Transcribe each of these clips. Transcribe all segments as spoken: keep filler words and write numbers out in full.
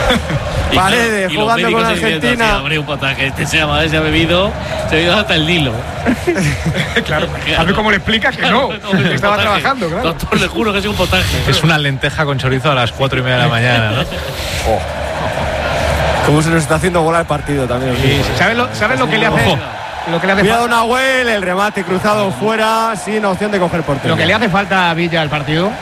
Paredes, claro, jugando con Argentina. Hombre, un potaje. Este se llama, se ha bebido, se ha bebido hasta el Nilo. Claro, a ver cómo le explica que no, claro, que estaba potaje. trabajando, claro. Doctor, le juro que es un potaje. Es una lenteja con chorizo a las cuatro y media de la mañana, ¿no? Oh. Cómo se nos está haciendo bola el partido también. Sí, sí. ¿Sabes lo, ¿sabes lo que le hace? Lo que le hace Cuidado falta, Nahuel, el remate cruzado fuera, sin opción de coger portero. lo que le hace falta a Villa al partido.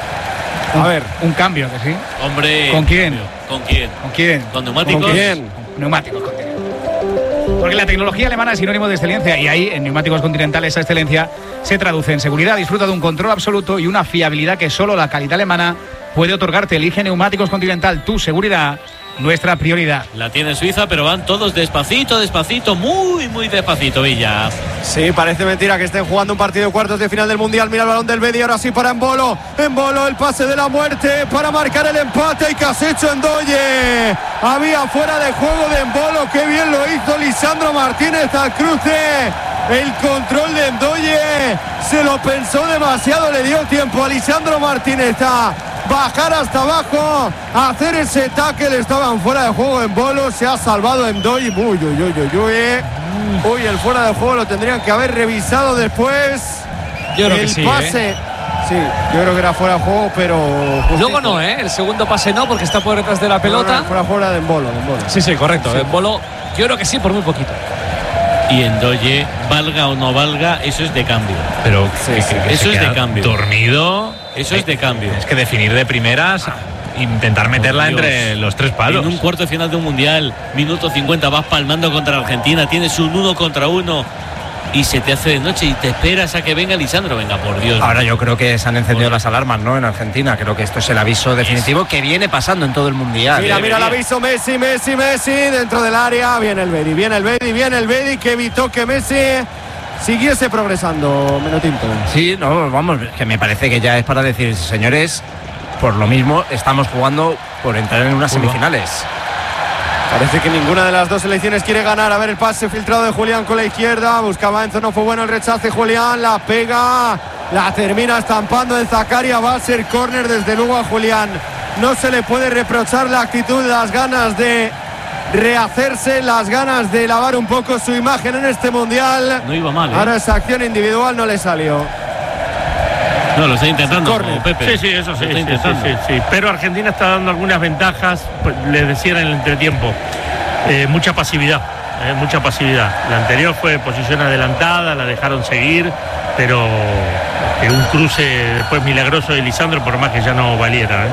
A ver, Un cambio, que sí. Hombre. ¿Con quién? ¿Con quién? ¿Con quién? ¿Con neumáticos? ¿con quién? Neumáticos continentales. Porque la tecnología alemana es sinónimo de excelencia y ahí, en Neumáticos Continental, esa excelencia se traduce en seguridad, disfruta de un control absoluto y una fiabilidad que solo la calidad alemana puede otorgarte. Elige Neumáticos Continental, tu seguridad, nuestra prioridad. La tiene Suiza, pero van todos despacito, despacito, muy, muy despacito, Villa. sí, parece mentira que estén jugando un partido de cuartos de final del Mundial. Mira el balón del Bedi, ahora sí para Embolo. Embolo, el pase de la muerte para marcar el empate. ¿Y qué has hecho, Ndoye? Había fuera de juego de Embolo. Qué bien lo hizo Lisandro Martínez al cruce. El control de Ndoye se lo pensó demasiado, le dio tiempo a Lisandro Martínez a bajar hasta abajo, a hacer ese tackle. Estaban fuera de juego en Bolo, se ha salvado Ndoye. Uy, uy, uy, uy, uy. Uy, el fuera de juego lo tendrían que haber revisado después. Yo creo el que sí, pase. ¿eh? Sí, yo creo que era fuera de juego, pero justito. Luego no, ¿eh? El segundo pase no, porque está por detrás de la pelota. No, no, fuera de juego era de Embolo, de Embolo. Sí, sí, correcto. Sí. En Bolo, yo creo que sí, por muy poquito. Y Ndoye, valga o no valga, eso es de cambio. Pero Sí, que- sí. que- que Eso se es de queda cambio. dormido. Eso es de cambio. Es que definir de primeras, intentar meterla Dios. entre los tres palos. En un cuarto de final de un mundial, minuto cincuenta, vas palmando contra Argentina, tienes un uno contra uno y se te hace de noche y te esperas a que venga Lisandro. Venga, por Dios. Ahora yo creo que se han encendido las alarmas, ¿no? En Argentina. Creo que esto es el aviso definitivo que viene pasando en todo el mundial. Mira, mira el Debería. aviso, Messi, Messi, Messi, dentro del área, viene el Bedi, viene el Bedi, viene el Bedi, que evitó que Messi siguiese progresando, Menotinto. Sí, no, vamos, que me parece que ya es para decir, señores, por lo mismo estamos jugando por entrar en unas semifinales. Parece que ninguna de las dos selecciones quiere ganar. A ver el pase filtrado de Julián con la izquierda. Buscaba Enzo, no fue bueno el rechace. Julián la pega, la termina estampando en Zakaria. Va a ser córner desde luego a Julián. No se le puede reprochar la actitud, las ganas de rehacerse, las ganas de lavar un poco su imagen en este mundial. No iba mal, ¿eh? Ahora esa acción individual no le salió. No, lo está intentando, Córner. Pepe. Sí, sí, eso sí, Lo está sí, sí, intentando. sí, sí. Pero Argentina está dando algunas ventajas, pues, les decía en el entretiempo. Eh, mucha pasividad, eh, mucha pasividad. La anterior fue posición adelantada, la dejaron seguir, pero eh, un cruce después milagroso de Lisandro, por más que ya no valiera. ¿eh?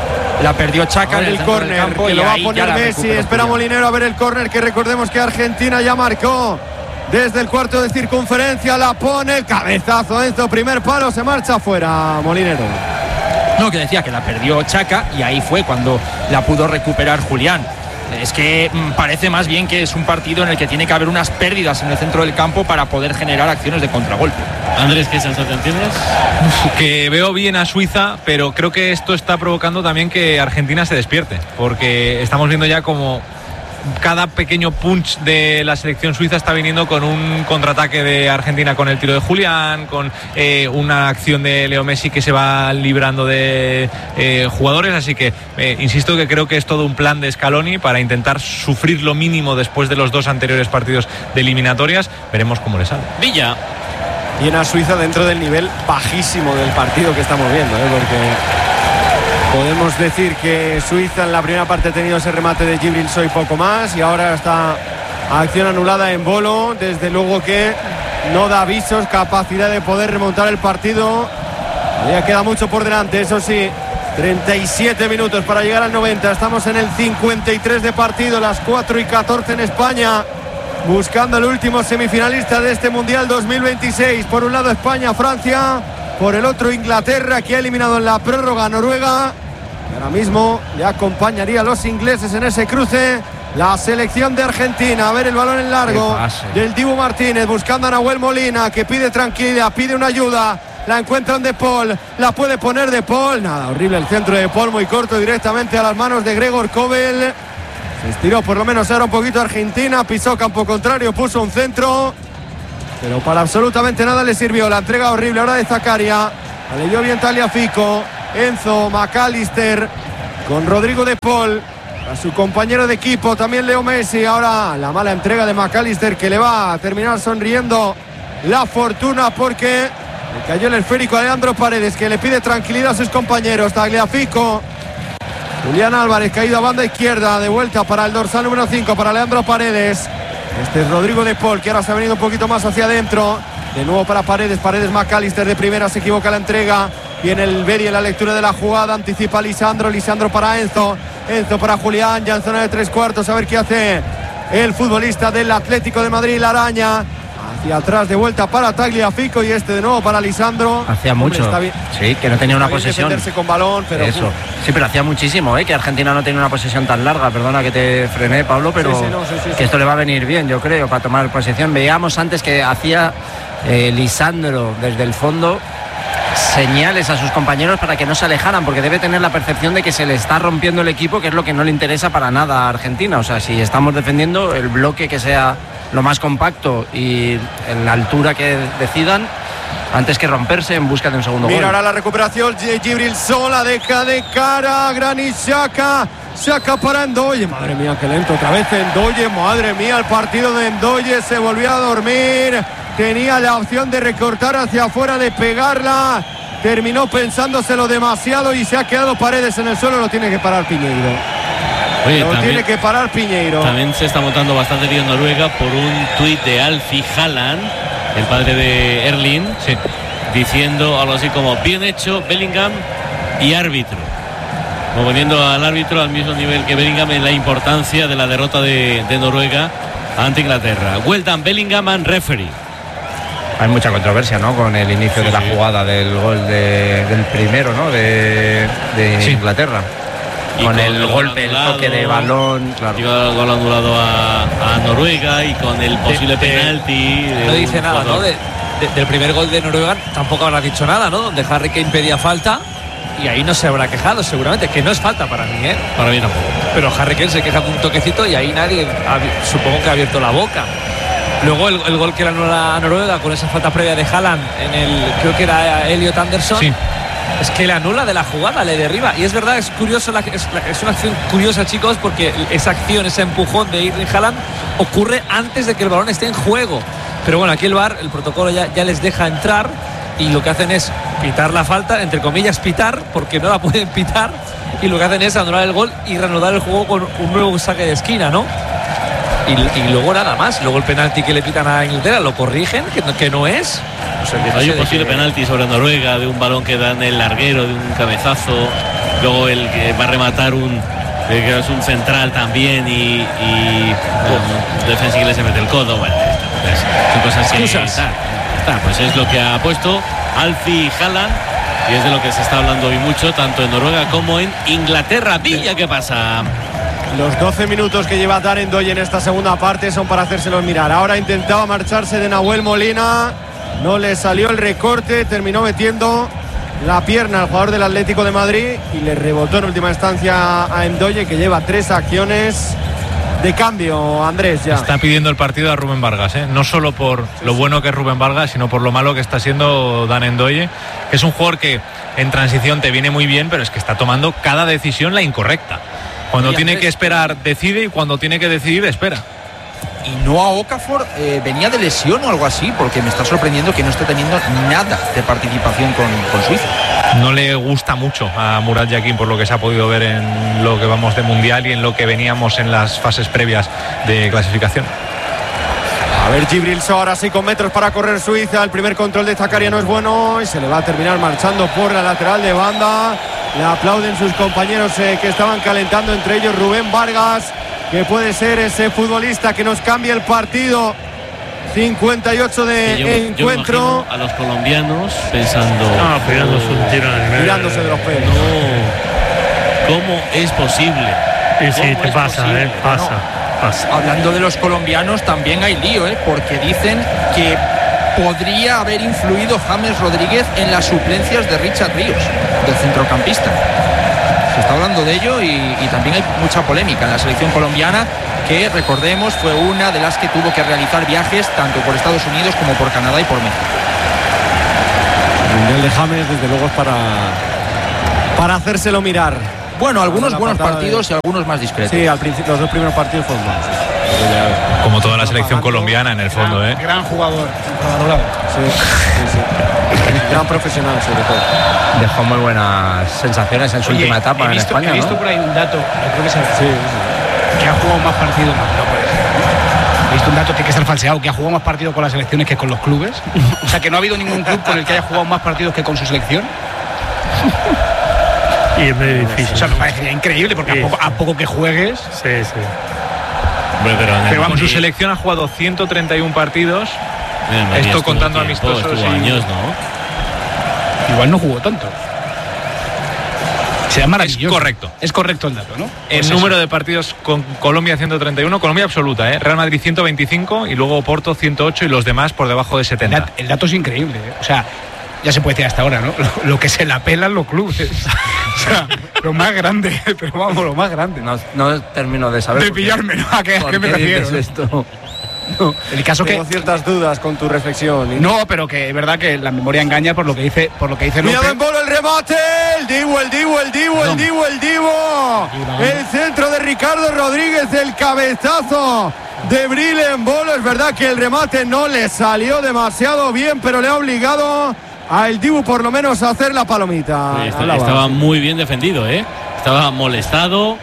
La perdió Chaca en el centro del córner campo que y lo va a ahí ya poner la Messi. recupera Espera Julián. Molinero a ver el córner, que recordemos que Argentina ya marcó desde el cuarto de circunferencia. La pone, el cabezazo Enzo, primer palo, se marcha fuera Molinero. No, que decía que la perdió Chaca y ahí fue cuando la pudo recuperar Julián. Es que mm, parece más bien que es un partido en el que tiene que haber unas pérdidas en el centro del campo para poder generar acciones de contragolpe. Andrés, ¿qué sensación tienes? Que veo bien a Suiza, pero creo que esto está provocando también que Argentina se despierte, porque estamos viendo ya como cada pequeño punch de la selección suiza está viniendo con un contraataque de Argentina, con el tiro de Julián, con eh, una acción de Leo Messi que se va librando de eh, jugadores, así que eh, insisto que creo que es todo un plan de Scaloni para intentar sufrir lo mínimo después de los dos anteriores partidos de eliminatorias. Veremos cómo le sale. Villa. Y en a Suiza dentro del nivel bajísimo del partido que estamos viendo, ¿eh? Porque podemos decir que Suiza en la primera parte ha tenido ese remate de Djibril Soy poco más, y ahora está acción anulada en Bolo. Desde luego que no da avisos, capacidad de poder remontar el partido. Ya queda mucho por delante, eso sí. treinta y siete minutos para llegar al noventa. Estamos en el cincuenta y tres de partido, las cuatro y catorce en España, buscando el último semifinalista de este Mundial dos mil veintiséis. Por un lado España, Francia, por el otro Inglaterra, que ha eliminado en la prórroga a Noruega. Ahora mismo le acompañaría a los ingleses en ese cruce la selección de Argentina. A ver el balón en largo del Dibu Martínez, buscando a Nahuel Molina, que pide tranquilidad, pide una ayuda. La encuentran De Paul, la puede poner De Paul. Nada, horrible el centro de De Paul, muy corto, directamente a las manos de Gregor Kobel. Se estiró por lo menos ahora un poquito Argentina, pisó campo contrario, puso un centro, pero para absolutamente nada le sirvió. La entrega horrible ahora de Zakaria. La leyó bien Tagliafico. Enzo, McAllister con Rodrigo De Paul. a su compañero de equipo, también Leo Messi. Ahora la mala entrega de McAllister, que le va a terminar sonriendo la fortuna porque le cayó el esférico a Leandro Paredes, que le pide tranquilidad a sus compañeros. Tagliafico, Julián Álvarez, caído a banda izquierda, de vuelta para el dorsal número cinco, para Leandro Paredes. Este es Rodrigo de Paul, que ahora se ha venido un poquito más hacia adentro. De nuevo para Paredes, Paredes McAllister de primera, se equivoca la entrega. Viene el Beri en la lectura de la jugada, anticipa a Lisandro, Lisandro para Enzo, Enzo para Julián, ya en zona de tres cuartos, a ver qué hace el futbolista del Atlético de Madrid, la araña. Hacia atrás, de vuelta para Tagliafico, y este de nuevo para Lisandro. Hacía mucho. Hombre, sí, que no tenía una posesión. Defenderse con balón, pero eso. Uf. Sí, pero hacía muchísimo, ¿eh? Que Argentina no tenía una posesión tan larga. Perdona que te frené, Pablo, pero sí, sí, no, sí, sí, que sí. Esto le va a venir bien, yo creo, para tomar posesión. Veíamos antes que hacía eh, Lisandro desde el fondo señales a sus compañeros para que no se alejaran, porque debe tener la percepción de que se le está rompiendo el equipo, que es lo que no le interesa para nada a Argentina. O sea, si estamos defendiendo el bloque, que sea lo más compacto y en la altura que decidan, antes que romperse en busca de un segundo Mira, gol. Mira ahora la recuperación, Djibril Sola deja de cara, Granit Xhaka, Xhaka para Ndoye, madre mía, qué lento, otra vez Ndoye, madre mía, el partido de Ndoye, se volvió a dormir, tenía la opción de recortar hacia afuera, de pegarla, terminó pensándoselo demasiado y se ha quedado Paredes en el suelo, lo tiene que parar Piñeiro. Oye, lo también, tiene que parar Piñeiro. También se está montando bastante lío en Noruega por un tuit de Alfie Haaland, el padre de Erling, sí, diciendo algo así como: bien hecho Bellingham y árbitro, como poniendo al árbitro al mismo nivel que Bellingham en la importancia de la derrota de, de Noruega ante Inglaterra. Well done Bellingham and referee. Hay mucha controversia, ¿no?, con el inicio sí, de la sí. jugada del gol de, del primero, ¿no?, de, de sí. Inglaterra. Y con, con el, el golpe, anulado, el toque de balón, claro. Y el gol anulado a, a Noruega, y con el posible de, penalti. De, no dice nada, ¿no? De, de, del primer gol de Noruega tampoco habrá dicho nada, ¿no? Donde Harry Kane pedía falta y ahí no se habrá quejado, seguramente, que no es falta para mí, ¿eh? Para mí tampoco. Pero Harry Kane se queja de un toquecito y ahí nadie, ha, supongo que ha abierto la boca. Luego el, el gol que le anula a Noruega con esa falta previa de Haaland en el, creo que era Elliot Anderson. Sí. Es que le anula de la jugada, le derriba. Y es verdad, es curioso, la, es, es una acción curiosa, chicos, porque esa acción, ese empujón de Erling Haaland ocurre antes de que el balón esté en juego. Pero bueno, aquí el V A R, el protocolo ya, ya les deja entrar, y lo que hacen es pitar la falta, entre comillas pitar, porque no la pueden pitar, y lo que hacen es anular el gol y reanudar el juego con un nuevo saque de esquina, ¿no? Y, y luego nada más, luego el penalti que le pitan a Inglaterra lo corrigen, que no, que no es. O sea, que no hay un posible que... penalti sobre Noruega, de un balón que da en el larguero, de un cabezazo. Luego el que va a rematar un, que es un central también, y, y oh. um, defensa inglés se mete el codo. Bueno, pues, son cosas que está, está, pues es lo que ha puesto Alfie Haaland, y es de lo que se está hablando hoy mucho, tanto en Noruega como en Inglaterra. Villa, ¿qué pasa? Los doce minutos que lleva Darren Ndoye en esta segunda parte son para hacérselos mirar. Ahora intentaba marcharse de Nahuel Molina, no le salió el recorte, terminó metiendo la pierna al jugador del Atlético de Madrid y le rebotó en última instancia a Ndoye, que lleva tres acciones de cambio. Andrés, ya está pidiendo el partido a Rubén Vargas, ¿eh? No solo por sí, lo bueno que es Rubén Vargas, sino por lo malo que está siendo Darren Ndoye, que es un jugador que en transición te viene muy bien, pero es que está tomando cada decisión la incorrecta. Cuando tiene que esperar, decide, y cuando tiene que decidir, espera. Y Noah Okafor eh, venía de lesión o algo así, porque me está sorprendiendo que no esté teniendo nada de participación con, con Suiza. No le gusta mucho a Murat Yakin, por lo que se ha podido ver en lo que vamos de Mundial y en lo que veníamos en las fases previas de clasificación. A ver, Djibril Sola ahora sí con metros para correr Suiza. El primer control de Zakaria no es bueno y se le va a terminar marchando por la lateral de banda. Le aplauden sus compañeros eh, que estaban calentando, entre ellos Rubén Vargas, que puede ser ese futbolista que nos cambie el partido. cincuenta y ocho de yo, encuentro. Yo a los colombianos pensando, ah, pegándose un tiro en el medio, tirándose de los pelos. No, ¿cómo es posible? Sí, sí, te pasa, posible? eh, pasa, no. pasa. Hablando de los colombianos, también hay lío, eh, porque dicen que podría haber influido James Rodríguez en las suplencias de Richard Ríos, del centrocampista. Se está hablando de ello, y, y también hay mucha polémica en la selección colombiana, que recordemos fue una de las que tuvo que realizar viajes tanto por Estados Unidos como por Canadá y por México. El mundial de James, desde luego, es para, para hacérselo mirar. Bueno, algunos La buenos patada partidos de... y algunos más discretos. Sí, al principio, los dos primeros partidos fueron buenos. Sí. Como toda la selección colombiana en el fondo, gran, ¿eh? Gran jugador, infravalorado. Sí, sí, sí. Gran profesional, sobre todo. Dejó muy buenas sensaciones en su Oye, última etapa he en visto, España, he visto ¿no? por ahí un dato, yo creo que es el, Sí, sí. que ha jugado más partidos. No, no puede ser. He visto un dato, tiene que estar falseado, que ha jugado más partidos con las selecciones que con los clubes. O sea, que no ha habido ningún club con el que haya jugado más partidos que con su selección. Y es medio difícil. O sea, me parecería increíble, porque Sí. a, poco, a poco que juegues. Sí, sí. Hombre, pero, en el Pero vamos, su Madrid- selección ha jugado ciento treinta y uno partidos. en el Madrid esto estuvo contando tiempo, amistosos estuvo y- años, ¿no? Igual no jugó tanto. Será maravilloso. Es correcto. Es correcto el dato, ¿no? El Pues número eso. de partidos con Colombia ciento treinta y uno, Colombia absoluta, ¿eh? Real Madrid ciento veinticinco y luego Porto ciento ocho y los demás por debajo de El, setenta. dat- el dato es increíble, ¿eh? O sea, ya se puede decir hasta ahora, ¿no? Lo, lo que se la pelan los clubes. O sea, lo más grande, pero vamos, lo más grande. No, no termino de saber. De por qué- pillarme, ¿no? ¿A qué, a por qué me qué refiero? dices ¿no? esto? No, el caso que Tengo ciertas dudas con tu reflexión. ¿eh? no, pero que es verdad que la memoria engaña por lo que dice, por lo que dice Cuidado López. en bolo, el remate, el Divo, el Divo, el Divo, el Divo, el Divo. El centro de Ricardo Rodríguez, el cabezazo de Bril en bolo. Es verdad que el remate no le salió demasiado bien, pero le ha obligado a el Dibu por lo menos a hacer la palomita. Sí, está- Alaba. estaba muy bien defendido, ¿eh? Estaba molestado,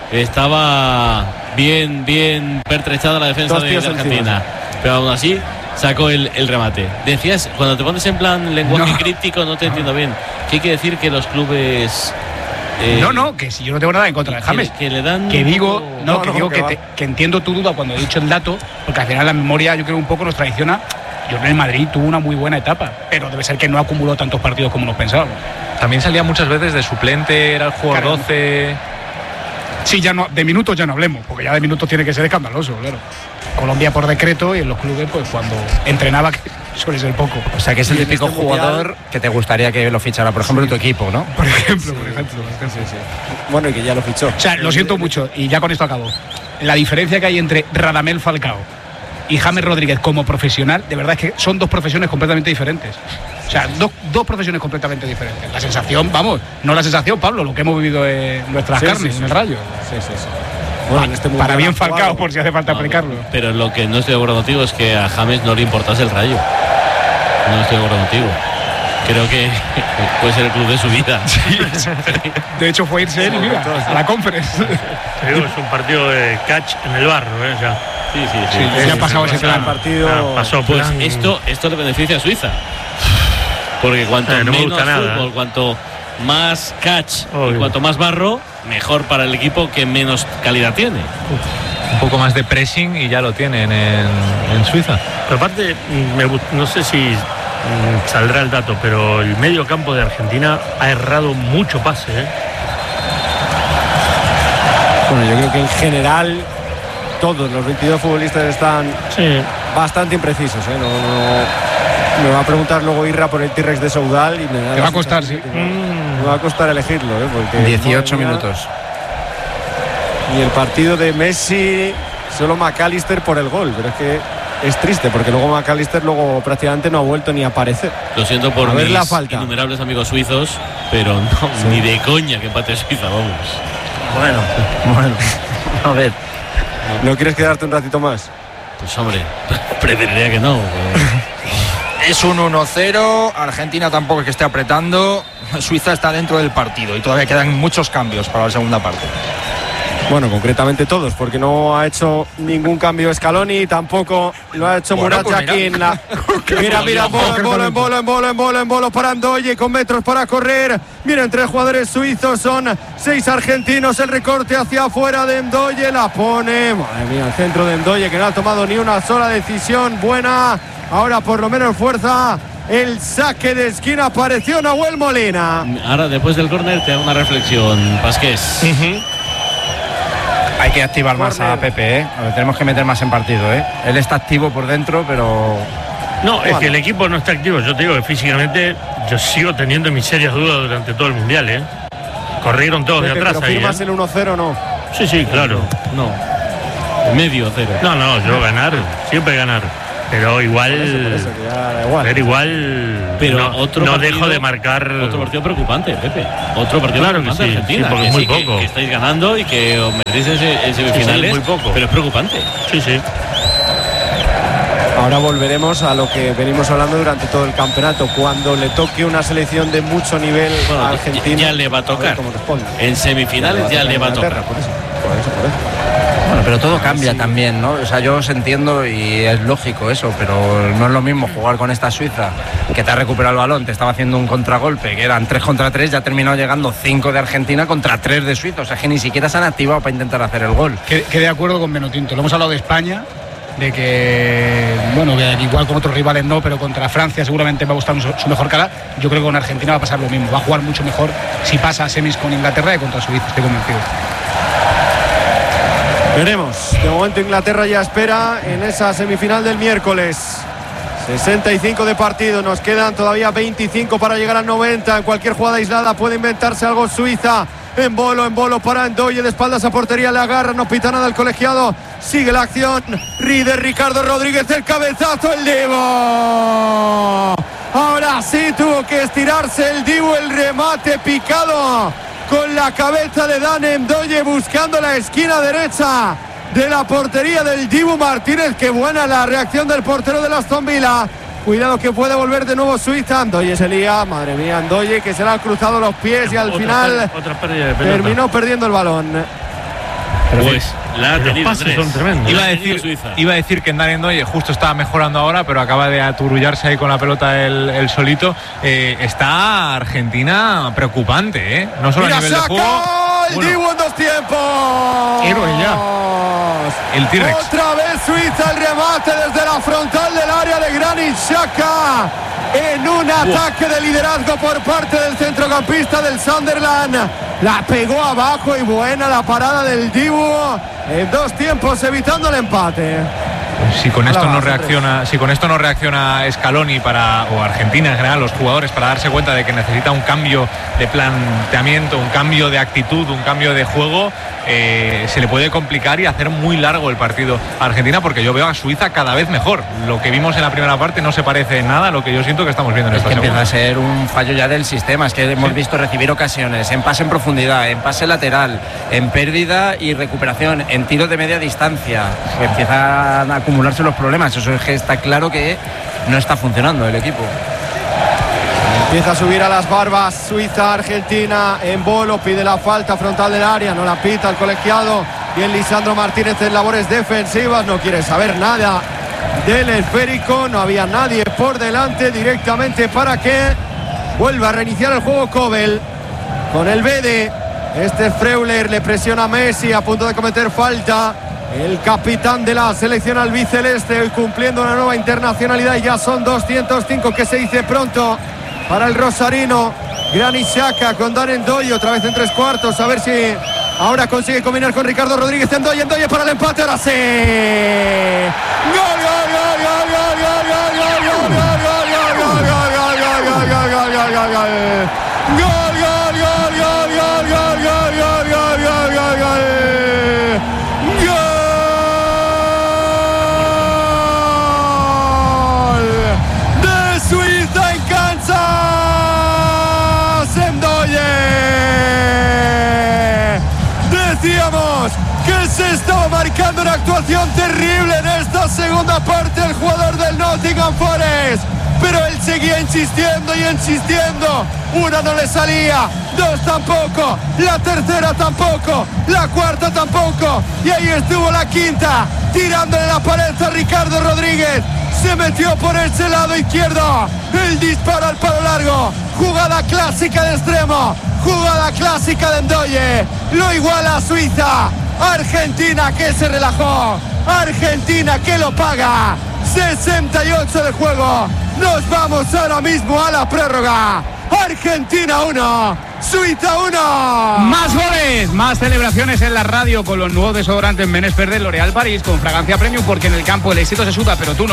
estaba bien, bien pertrechada la defensa Dos de, tíos de Argentina. encima. Pero aún así sacó el, el remate. Decías, cuando te pones en plan lenguaje No. críptico, no te entiendo bien. ¿Qué quiere decir que los clubes... eh, No, no, que si yo no tengo nada en contra de que- James. que le dan Que un digo, poco- no, No, que no, digo que que, va. te- que entiendo tu duda cuando he dicho el dato, porque al final la memoria yo creo un poco nos traiciona. Yo en el Madrid tuvo una muy buena etapa, pero debe ser que no acumuló tantos partidos como nos pensábamos. También salía muchas veces de suplente, era el jugador Claro. doce. Sí, ya no, de minutos ya no hablemos, porque ya de minutos tiene que ser escandaloso, claro. Colombia por decreto y en los clubes, pues cuando entrenaba, que suele ser poco. O sea, que es el Y en típico este mundial- jugador que te gustaría que lo fichara, por ejemplo, en tu equipo, ¿no? Por ejemplo, por ejemplo. por ejemplo. Bueno, y que ya lo fichó. O sea, lo siento mucho, y ya con esto acabo. La diferencia que hay entre Radamel Falcao y James Rodríguez como profesional, de verdad es que son dos profesiones completamente diferentes. O sea, dos, dos profesiones completamente diferentes. La sensación, vamos, no la sensación, Pablo, lo que hemos vivido en nuestras Sí, carnes, sí, en el sí. Rayo. Sí, sí, sí. Bueno, en este mundial Para bien ha jugado- Falcao, por si hace falta No, aplicarlo. Pero lo que no estoy de acuerdo contigo es que a James no le importase el Rayo. No estoy de acuerdo contigo. Creo que puede ser el club de su vida. De hecho, fue irse él y mira, a la conference. Te digo, es un partido de catch en el barro, ¿eh? Ya. Sí, sí, sí. Sí, ya ha pasado ese El plan. partido. Ah, pasó Pues plan- esto, esto le beneficia a Suiza. Porque cuanto Eh, no me menos gusta nada. fútbol, cuanto más catch y Obvio. cuanto más barro, mejor para el equipo que menos calidad tiene. Un poco más de pressing y ya lo tienen en, en Suiza. Pero aparte, mm, me gust- no sé si mm, saldrá el dato, pero el medio campo de Argentina ha errado mucho pase, ¿eh? Bueno, yo creo que en general todos los veintidós futbolistas están Sí. bastante imprecisos. ¿eh? No, no- me va a preguntar luego Irra por el T-Rex de Soudal y me da Te la va a costar, sí. sensación que me- Me va a costar elegirlo, ¿eh? Porque, dieciocho madre mía, minutos. Y el partido de Messi, solo McAllister por el gol. Pero es que es triste porque luego McAllister luego prácticamente no ha vuelto ni a aparecer. Lo siento por A ver mis la falta. innumerables amigos suizos, pero no, ni de coña que empate Suiza, vamos. Bueno, bueno. A ver. ¿No quieres quedarte un ratito más? Pues hombre, preferiría que no. pero- Es un uno cero, Argentina tampoco es que esté apretando, Suiza está dentro del partido y todavía quedan muchos cambios para la segunda parte. Bueno, concretamente todos, porque no ha hecho ningún cambio Scaloni, tampoco lo ha hecho Bueno, Murat pues mira. Yakin. La- Mira, mira, en bolo, en bolo, en bolo, en bolo, en bolo, en bolo para Andoye, con metros para correr. Miren, tres jugadores suizos, son seis argentinos. El recorte hacia afuera de Ndoye, la pone. Madre mía, el centro de Ndoye, que no ha tomado ni una sola decisión buena. Ahora por lo menos fuerza el saque de esquina. Apareció Nahuel Molina. Ahora, después del córner, te hago una reflexión, Pasqués. Hay que activar más a Corner. Pepe, ¿eh? Lo tenemos que meter más en partido, ¿eh? Él está activo por dentro, pero No, es que el equipo no está activo. Yo te digo que físicamente yo sigo teniendo mis serias dudas durante todo el mundial, ¿eh? Corrieron todos de Pepe, atrás pero ahí, firmas ¿eh? el uno cero, no. Sí, sí, claro. No. Medio cero. No, no, yo ganar, siempre ganar. pero igual, Por eso, por eso, que ya da igual. pero igual, Pero no, otro no partido- dejo de marcar. Otro partido preocupante, Pepe. Otro partido Claro que preocupante sí, de Argentina. sí, porque que es muy sí, que- poco. Que, estáis ganando y que os metéis en, se- en semifinales. muy poco. Pero es preocupante. Sí, sí. Ahora volveremos a lo que venimos hablando durante todo el campeonato. Cuando le toque una selección de mucho nivel Bueno, a ya- Argentina, ya le va a ver tocar. cómo responde. En semifinales ya le va a Inglaterra, tocar. Por eso, por eso, por eso. Bueno, pero todo cambia también, ¿no? O sea, yo os entiendo y es lógico eso, pero no es lo mismo jugar con esta Suiza que te ha recuperado el balón, te estaba haciendo un contragolpe, que eran tres contra tres, ya ha terminado llegando cinco de Argentina contra tres de Suiza. O sea, que ni siquiera se han activado para intentar hacer el gol. Que, que de acuerdo con Menotinto. Lo hemos hablado de España, de que, bueno, que igual con otros rivales no, pero contra Francia seguramente va a gustar su, su mejor cara. Yo creo que con Argentina va a pasar lo mismo. Va a jugar mucho mejor si pasa a semis con Inglaterra que contra Suiza, estoy convencido. Veremos. De momento Inglaterra ya espera en esa semifinal del miércoles. sesenta y cinco de partido, nos quedan todavía veinticinco para llegar al noventa. En cualquier jugada aislada puede inventarse algo Suiza. En bolo, en bolo para Ndoye, de espaldas a portería, le agarra, no pita nada el colegiado. Sigue la acción. Ride Ricardo Rodríguez, el cabezazo, el Divo. Ahora sí tuvo que estirarse el Divo, el remate picado con la cabeza de Dane Ndoye, buscando la esquina derecha de la portería del Dibu Martínez. Qué buena la reacción del portero de Aston Villa. Cuidado que puede volver de nuevo Suiza. Ndoye se lía, madre mía, Ndoye que se le han cruzado los pies y al Otra final per- otra pérdida de pelota. terminó perdiendo el balón. Pues la ha Los tenido, pases Andrés. son tremendos. Iba a La ha tenido decir, Suiza. iba a decir que Ndoye Ndoye justo estaba mejorando ahora, pero acaba de aturullarse ahí con la pelota el, el solito. Eh, está Argentina preocupante, ¿eh? No solo Mira, a nivel de saca juego. el bueno, Dibu en dos tiempos. Héroe ya. el T-Rex. Otra vez Suiza, el remate desde la frontal del área de Granit Xhaka. En un ataque de liderazgo por parte del centrocampista del Sunderland. La pegó abajo y buena la parada del Dibu. En dos tiempos evitando el empate. Si con esto Ahora no va, reacciona, si con esto no reacciona Scaloni para o Argentina en general, los jugadores, para darse cuenta de que necesita un cambio de planteamiento, un cambio de actitud, un cambio de juego, eh, se le puede complicar y hacer muy largo el partido a Argentina, porque yo veo a Suiza cada vez mejor. Lo que vimos en la primera parte no se parece en nada a lo que yo siento que estamos viendo en Es esta que empieza segunda. a ser un fallo ya del sistema. Es que hemos visto recibir ocasiones en pase en profundidad, en pase lateral, en pérdida y recuperación, en tiro de media distancia. Que empiezan a acumularse los problemas. Eso es que está claro que no está funcionando el equipo. Empieza a subir a las barbas Suiza, Argentina en bolo, pide la falta frontal del área, no la pita el colegiado. Bien Lisandro Martínez en labores defensivas, no quiere saber nada del esférico, no había nadie por delante, directamente para que vuelva a reiniciar el juego Kobel con el B D. Este Freuler le presiona a Messi, a punto de cometer falta. El capitán de la selección albiceleste, hoy cumpliendo una nueva internacionalidad, y ya son doscientos cinco, que se dice pronto para el rosarino. Granit Xhaka con Dane Ndoye, otra vez en tres cuartos, a ver si ahora consigue combinar con Ricardo Rodríguez. Ndoye, Ndoye para el empate, ahora sí. Gol, gol, gol, gol, gol, gol, gol, gol, gol, gol, gol, gol, gol, gol, gol, gol, gol, gol, gol. Gol, gol, gol, gol, gol, gol, gol, gol, gol, gol, gol, gol. Decíamos que se estaba marcando una actuación terrible en esta segunda parte el jugador del Nottingham Forest, pero él seguía insistiendo y insistiendo. Una no le salía, dos tampoco, la tercera tampoco, la cuarta tampoco, y ahí estuvo la quinta, tirándole la pared a Ricardo Rodríguez. Se metió por ese lado izquierdo, el disparo al palo largo, jugada clásica de extremo, jugada clásica de Ndoye, lo iguala a Suiza. Argentina que se relajó, Argentina que lo paga. Sesenta y ocho de juego, nos vamos ahora mismo a la prórroga. Argentina uno, Suiza uno. Más goles, más celebraciones en la radio con los nuevos desodorantes Menés Verde L'Oréal París con fragancia premium, porque en el campo el éxito se suda, pero tú no.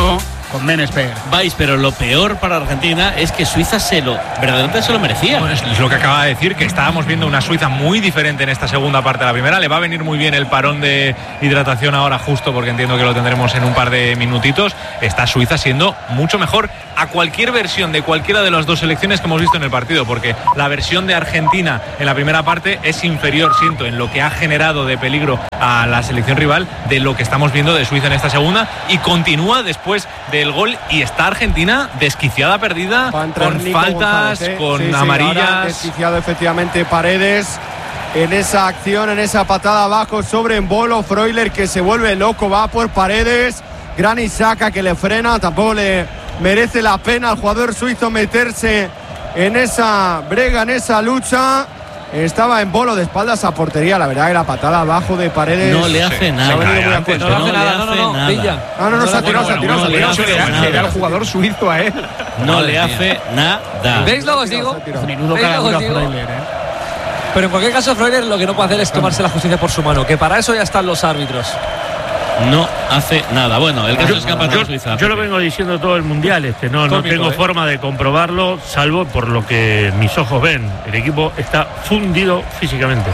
con Menesper. Vais, pero lo peor para Argentina es que Suiza se lo verdaderamente se lo merecía. Bueno, es lo que acaba de decir, que estábamos viendo una Suiza muy diferente en esta segunda parte de la primera. Le va a venir muy bien el parón de hidratación ahora justo, porque entiendo que lo tendremos en un par de minutitos. Está Suiza siendo mucho mejor a cualquier versión de cualquiera de las dos selecciones que hemos visto en el partido, porque la versión de Argentina en la primera parte es inferior, siento, en lo que ha generado de peligro a la selección rival de lo que estamos viendo de Suiza en esta segunda, y continúa después del gol y está Argentina desquiciada, perdida, con Nico faltas, González, ¿eh? con sí, sí, amarillas. Desquiciado efectivamente Paredes en esa acción, en esa patada abajo sobre Embolo. Freuler que se vuelve loco, va por Paredes. Granit Xhaka que le frena, tampoco le merece la pena al jugador suizo meterse en esa brega, en esa lucha. Estaba Embolo de espaldas a portería, la verdad que la patada abajo de Paredes no le hace nada. No le hace nada, no, no, no, Villa. Ah, no, no, se ha tirado, se ha tirado. Era el jugador suizo a él. No le hace nada. ¿Veis lo que os digo? Menudo ¿Veis lo que cagadura os digo? Freuler, ¿eh? Pero en cualquier caso, Freuler lo que no puede hacer es tomarse la justicia por su mano, que para eso ya están los árbitros. No hace nada. Bueno, el caso es que yo, Suiza. yo lo vengo diciendo todo el mundial, este no, no Cómico, tengo ¿eh? forma de comprobarlo, salvo por lo que mis ojos ven. El equipo está fundido físicamente.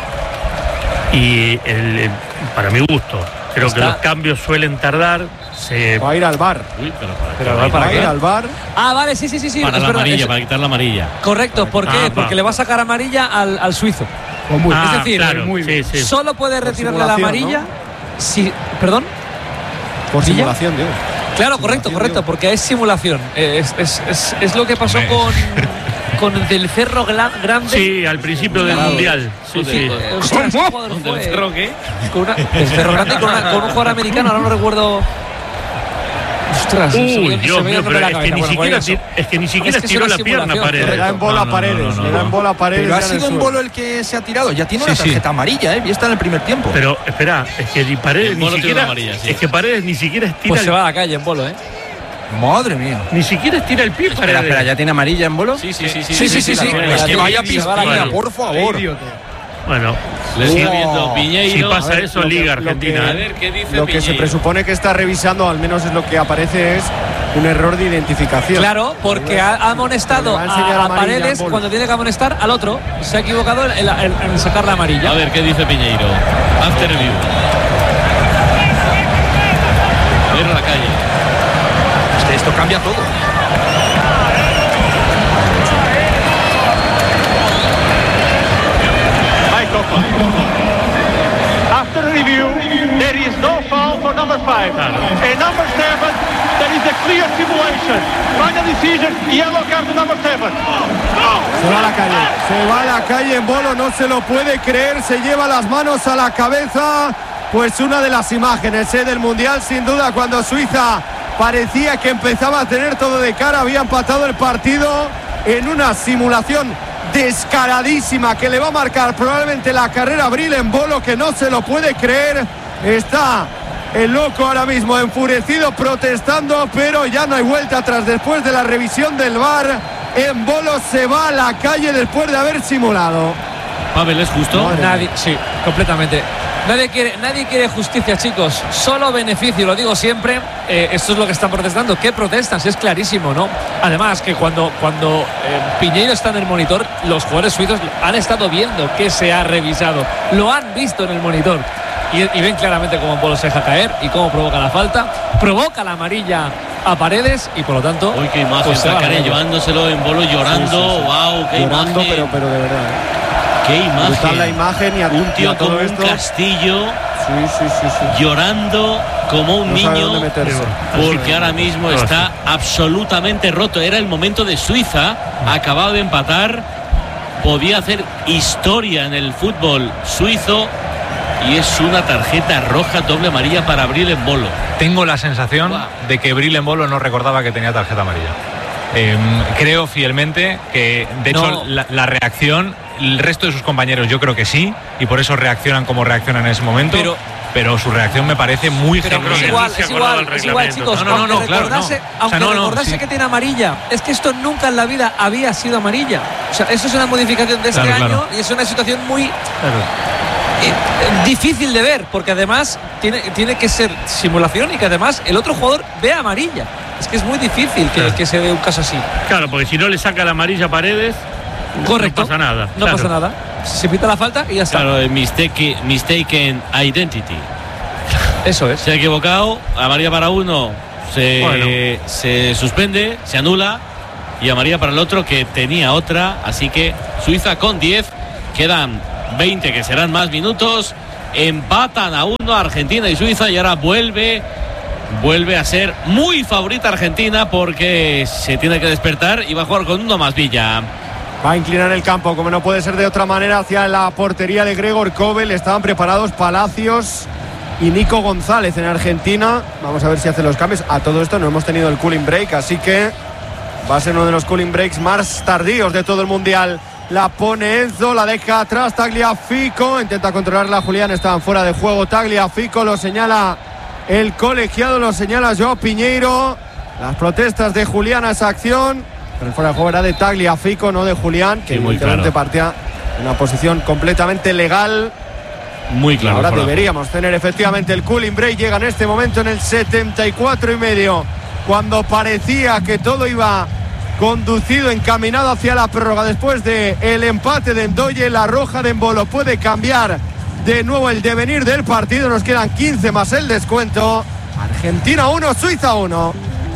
Y el, el, para mi gusto, creo Está. que los cambios suelen tardar. Se... Va a ir al bar. Uy, pero para, Pero, qué? ¿para Va a ir qué? al bar. Ah, vale, sí, sí, sí, sí. Para es la verdad, amarilla, es- para quitar la amarilla. Correcto, ¿por qué? Ah, Porque va. le va a sacar amarilla al, al suizo. Ah, es decir, claro, muy sí, sí. solo puede retirarle la simulación, amarilla si. ¿Perdón? Por ¿Villa? simulación, Dios. Claro, correcto, correcto, porque es simulación. Eh, Es, es, es, es lo que pasó con, con el del Cerro Gla- Grande. Sí, al principio del Claro. mundial. Sí, Sí, sí. eh, ostras, ¿qué jugador ¿Del fue? Cerro qué? Con una- el Cerro Grande con, una- con un jugador americano, ahora no recuerdo. Ostras, se me- Uy, se me Dios dio mío, el pero nombre es de la que ni cabeza. siquiera Bueno, ti- bueno, es que ni siquiera Es que es tiró una la pierna simulación, Paredes. Le da en bola a No, no, Paredes. no, no, Le da en no. bola a Paredes. Pero ha ya en el sido un suelo. bolo el que se ha tirado. Ya tiene Sí, una sí. tarjeta amarilla, ¿eh? Y está en el primer tiempo. Pero espera, es que ni Paredes El ni Bolo tiene siquiera. amarilla, sí. Es que Paredes ni siquiera estira Pues el, se va a la calle en bolo, ¿eh? Madre mía. ni siquiera estira el pie Espera, Paredes. espera, ¿ya tiene amarilla en bolo? Sí, sí, sí. Sí, sí, sí, sí. tiene, Es la que tiene. vaya Se va a la piscina, calle. por favor. Bueno, Le sigue Wow. viendo si Piñeiro. pasa a ver, eso, lo que- Liga lo que- Argentina. A ver qué dice Lo que se Piñeiro. presupone que está revisando, al menos es lo que aparece, es un error de identificación. Claro, porque ha ha amonestado Le va a enseñar a, a amarilla Paredes en bolo. cuando tiene que amonestar al otro. Se ha equivocado en, en- en sacar la amarilla. A ver qué dice Piñeiro. After review. A ver a la calle. Es que esto cambia todo. After a review, there is no foul for number five. And number seven, there is a clear simulation. Final decision, yellow card to number seven. Se va a la calle, se va a la calle en bolo, no se lo puede creer, se lleva las manos a la cabeza. Pues una de las imágenes ¿eh? del Mundial, sin duda, cuando Suiza parecía que empezaba a tener todo de cara, había empatado el partido en una simulación descaradísima que le va a marcar probablemente la carrera a Bril en bolo, que no se lo puede creer. Está el loco ahora mismo enfurecido, protestando, pero ya no hay vuelta atrás. Después de la revisión del V A R, en bolo se va a la calle después de haber simulado. Pavel, ¿es justo? Madre Nadie, sí, completamente. Nadie quiere, nadie quiere justicia, chicos. Solo beneficio, lo digo siempre. Eh, esto es lo que están protestando. ¿Qué protestan? Si es clarísimo, ¿no? Además, que cuando, cuando eh, Piñeiro está en el monitor, los jugadores suizos han estado viendo que se ha revisado. Lo han visto en el monitor. Y, y ven claramente cómo Polo se deja caer y cómo provoca la falta. Provoca la amarilla a Paredes y por lo tanto. Uy, qué imagen. pues se va a la Sacaré calle. llevándolo en bolo llorando. Sí, sí, sí. Wow, qué Llorando, imagen. pero, pero de verdad. ¿eh? Qué imagen. Brutal la imagen y a, Un y a tío todo como un esto. castillo Sí, sí, sí, sí. llorando como un No sabe niño, dónde meterse. porque ahora mismo No, está absolutamente roto. Era el momento de Suiza, acababa de empatar, podía hacer historia en el fútbol suizo y es una tarjeta roja doble amarilla para Bril en bolo. Tengo la sensación Wow. de que Bril en bolo no recordaba que tenía tarjeta amarilla. Eh, creo fielmente que, de No. hecho, la, la reacción, el resto de sus compañeros yo creo que sí, y por eso reaccionan como reaccionan en ese momento. Pero- pero su reacción me parece muy Pero creo es que genuina. igual, ni se es acordaba igual, del es igual, reglamento. chicos. No, no, no, aunque claro, recordase, no. O sea, aunque no, no, recordase sí. que tiene amarilla, es que esto nunca en la vida había sido amarilla. O sea, eso es una modificación de este Claro, año claro. y es una situación muy. eh, difícil de ver, porque además tiene, tiene que ser simulación y que además el otro jugador vea amarilla. Es que es muy difícil que, que se dé un caso así. Claro, porque si no le saca la amarilla a Paredes, correcto, no pasa nada. No claro. pasa nada. Se pita la falta y ya está. Claro, mistake, mistaken identity. Eso es. Se ha equivocado, amarilla para uno, se, bueno. se suspende, se anula, y amarilla para el otro que tenía otra. Así que Suiza con diez, quedan veinte que serán más minutos, empatan a uno Argentina y Suiza, y ahora vuelve vuelve a ser muy favorita Argentina porque se tiene que despertar y va a jugar con uno más Villa. Va a inclinar el campo, como no puede ser de otra manera, hacia la portería de Gregor Kobel. Estaban preparados Palacios y Nico González en Argentina. Vamos a ver si hacen los cambios. A todo esto no hemos tenido el cooling break, así que va a ser uno de los cooling breaks más tardíos de todo el Mundial. La pone Enzo, la deja atrás Tagliafico, intenta controlarla Julián, estaban fuera de juego. Tagliafico, lo señala el colegiado, lo señala Joao Piñeiro. Las protestas de Julián a esa acción, pero el fuera de juego era de Tagliafico, no de Julián, que sí, evidentemente claro. partía en una posición completamente legal. Muy claro. Ahora deberíamos tener efectivamente el cooling break. Llega en este momento en el setenta y cuatro y medio, cuando parecía que todo iba conducido, encaminado hacia la prórroga. Después de el empate de Ndoye, la roja de Embolo puede cambiar de nuevo el devenir del partido. Nos quedan quince más el descuento. Argentina uno, Suiza uno.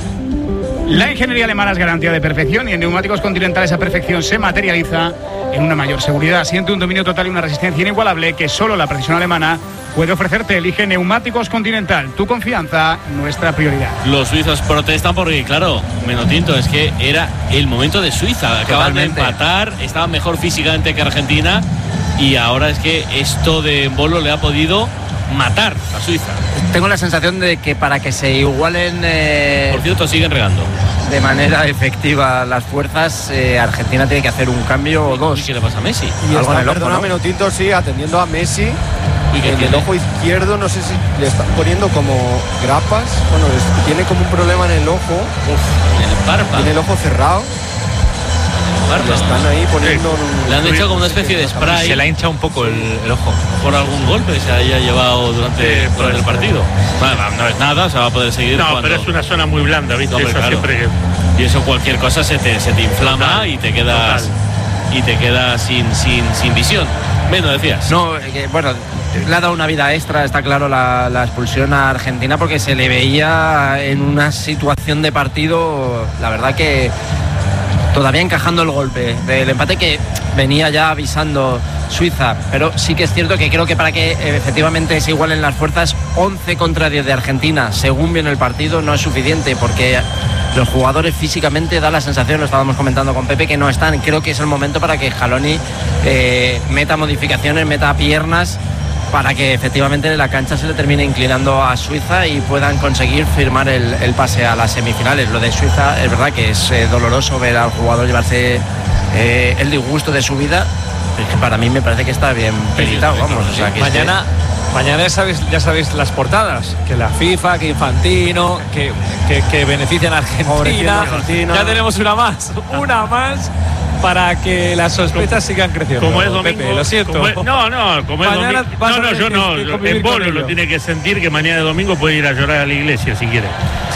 La ingeniería alemana es garantía de perfección, y en Neumáticos Continental esa perfección se materializa en una mayor seguridad. Siente un dominio total y una resistencia inigualable que solo la precisión alemana puede ofrecerte. Elige Neumáticos Continental, tu confianza, nuestra prioridad. Los suizos protestan porque, claro, Menotinto, es que era el momento de Suiza. Acaban de empatar, estaban mejor físicamente que Argentina, y ahora es que esto de Embolo le ha podido matar a Suiza. Tengo la sensación de que para que se igualen eh, por cierto siguen regando de manera efectiva las fuerzas, eh, Argentina tiene que hacer un cambio o dos. ¿Y qué le pasa a Messi? Y está, perdona, ¿no? Menotinto, sí, atendiendo a Messi. Y que en tiene? El ojo izquierdo, no sé si le están poniendo como grapas. Bueno, es, tiene como un problema en el ojo. Uf, en el párpado. Tiene el ojo cerrado. Le están ahí poniendo sí. un... Le han hecho como una especie de spray. Se le ha hinchado un poco el, el ojo por algún golpe que se haya llevado durante, sí, durante el partido. Bueno, no es nada, se va a poder seguir. No, cuando... pero es una zona muy blanda, ¿viste? No, eso claro. siempre que... Y eso, cualquier cosa se te, se te inflama. Total. y te quedas Total. y te quedas sin, sin, sin visión. Menos decías. No, eh, bueno, le ha dado una vida extra, está claro, la, la expulsión a Argentina, porque se le veía en una situación de partido, la verdad que todavía encajando el golpe del empate que venía ya avisando Suiza. Pero sí que es cierto que creo que para que efectivamente se igualen las fuerzas, once contra diez de Argentina según viene el partido no es suficiente, porque los jugadores físicamente da la sensación, lo estábamos comentando con Pepe, que no están. Creo que es el momento para que Scaloni eh, meta modificaciones, meta piernas, para que efectivamente la cancha se le termine inclinando a Suiza y puedan conseguir firmar el, el pase a las semifinales. Lo de Suiza es verdad que es eh, doloroso ver al jugador llevarse eh, el disgusto de su vida, pero es que para mí me parece que está bien peritado, vamos. O sea, que mañana, este... mañana ya sabéis, ya sabéis las portadas, que la FIFA, que Infantino, que, que, que benefician a Argentina. Argentina. Ya tenemos una más, una más. Para que las sospechas sigan creciendo. Como es domingo, Pepe, lo siento. Es, no, no, como es domingo. No, no, yo no. En Bolo lo tiene que sentir, que mañana de domingo puede ir a llorar a la iglesia si quiere.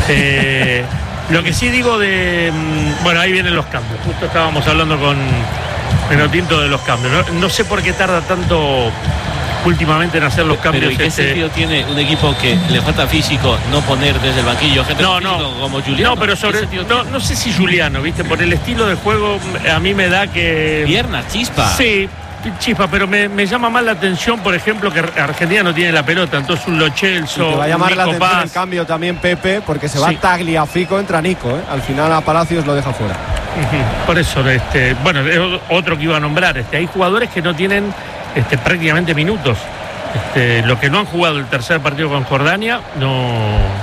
Eh, lo que sí digo de. Bueno, ahí vienen los cambios. Justo estábamos hablando con Menotinto de los cambios. No, no sé por qué tarda tanto últimamente en hacer los cambios. Pero ¿y qué este... sentido tiene un equipo que le falta físico no poner desde el banquillo gente no, no, como Juliano? No, pero sobre no, no sé si Juliano, ¿viste? Por el estilo de juego a mí me da que... Piernas, chispa. Sí, chispa, pero me, me llama más la atención, por ejemplo, que Argentina no tiene la pelota, entonces un Lo Celso, te va a llamar un la Nico atención Paz. En cambio también Pepe, porque se va sí. Tagliafico, entra Nico, ¿eh? Al final a Palacios lo deja fuera. Uh-huh. Por eso, este, bueno, es otro que iba a nombrar, este, hay jugadores que no tienen este, prácticamente minutos. Este, los que no han jugado el tercer partido con Jordania no,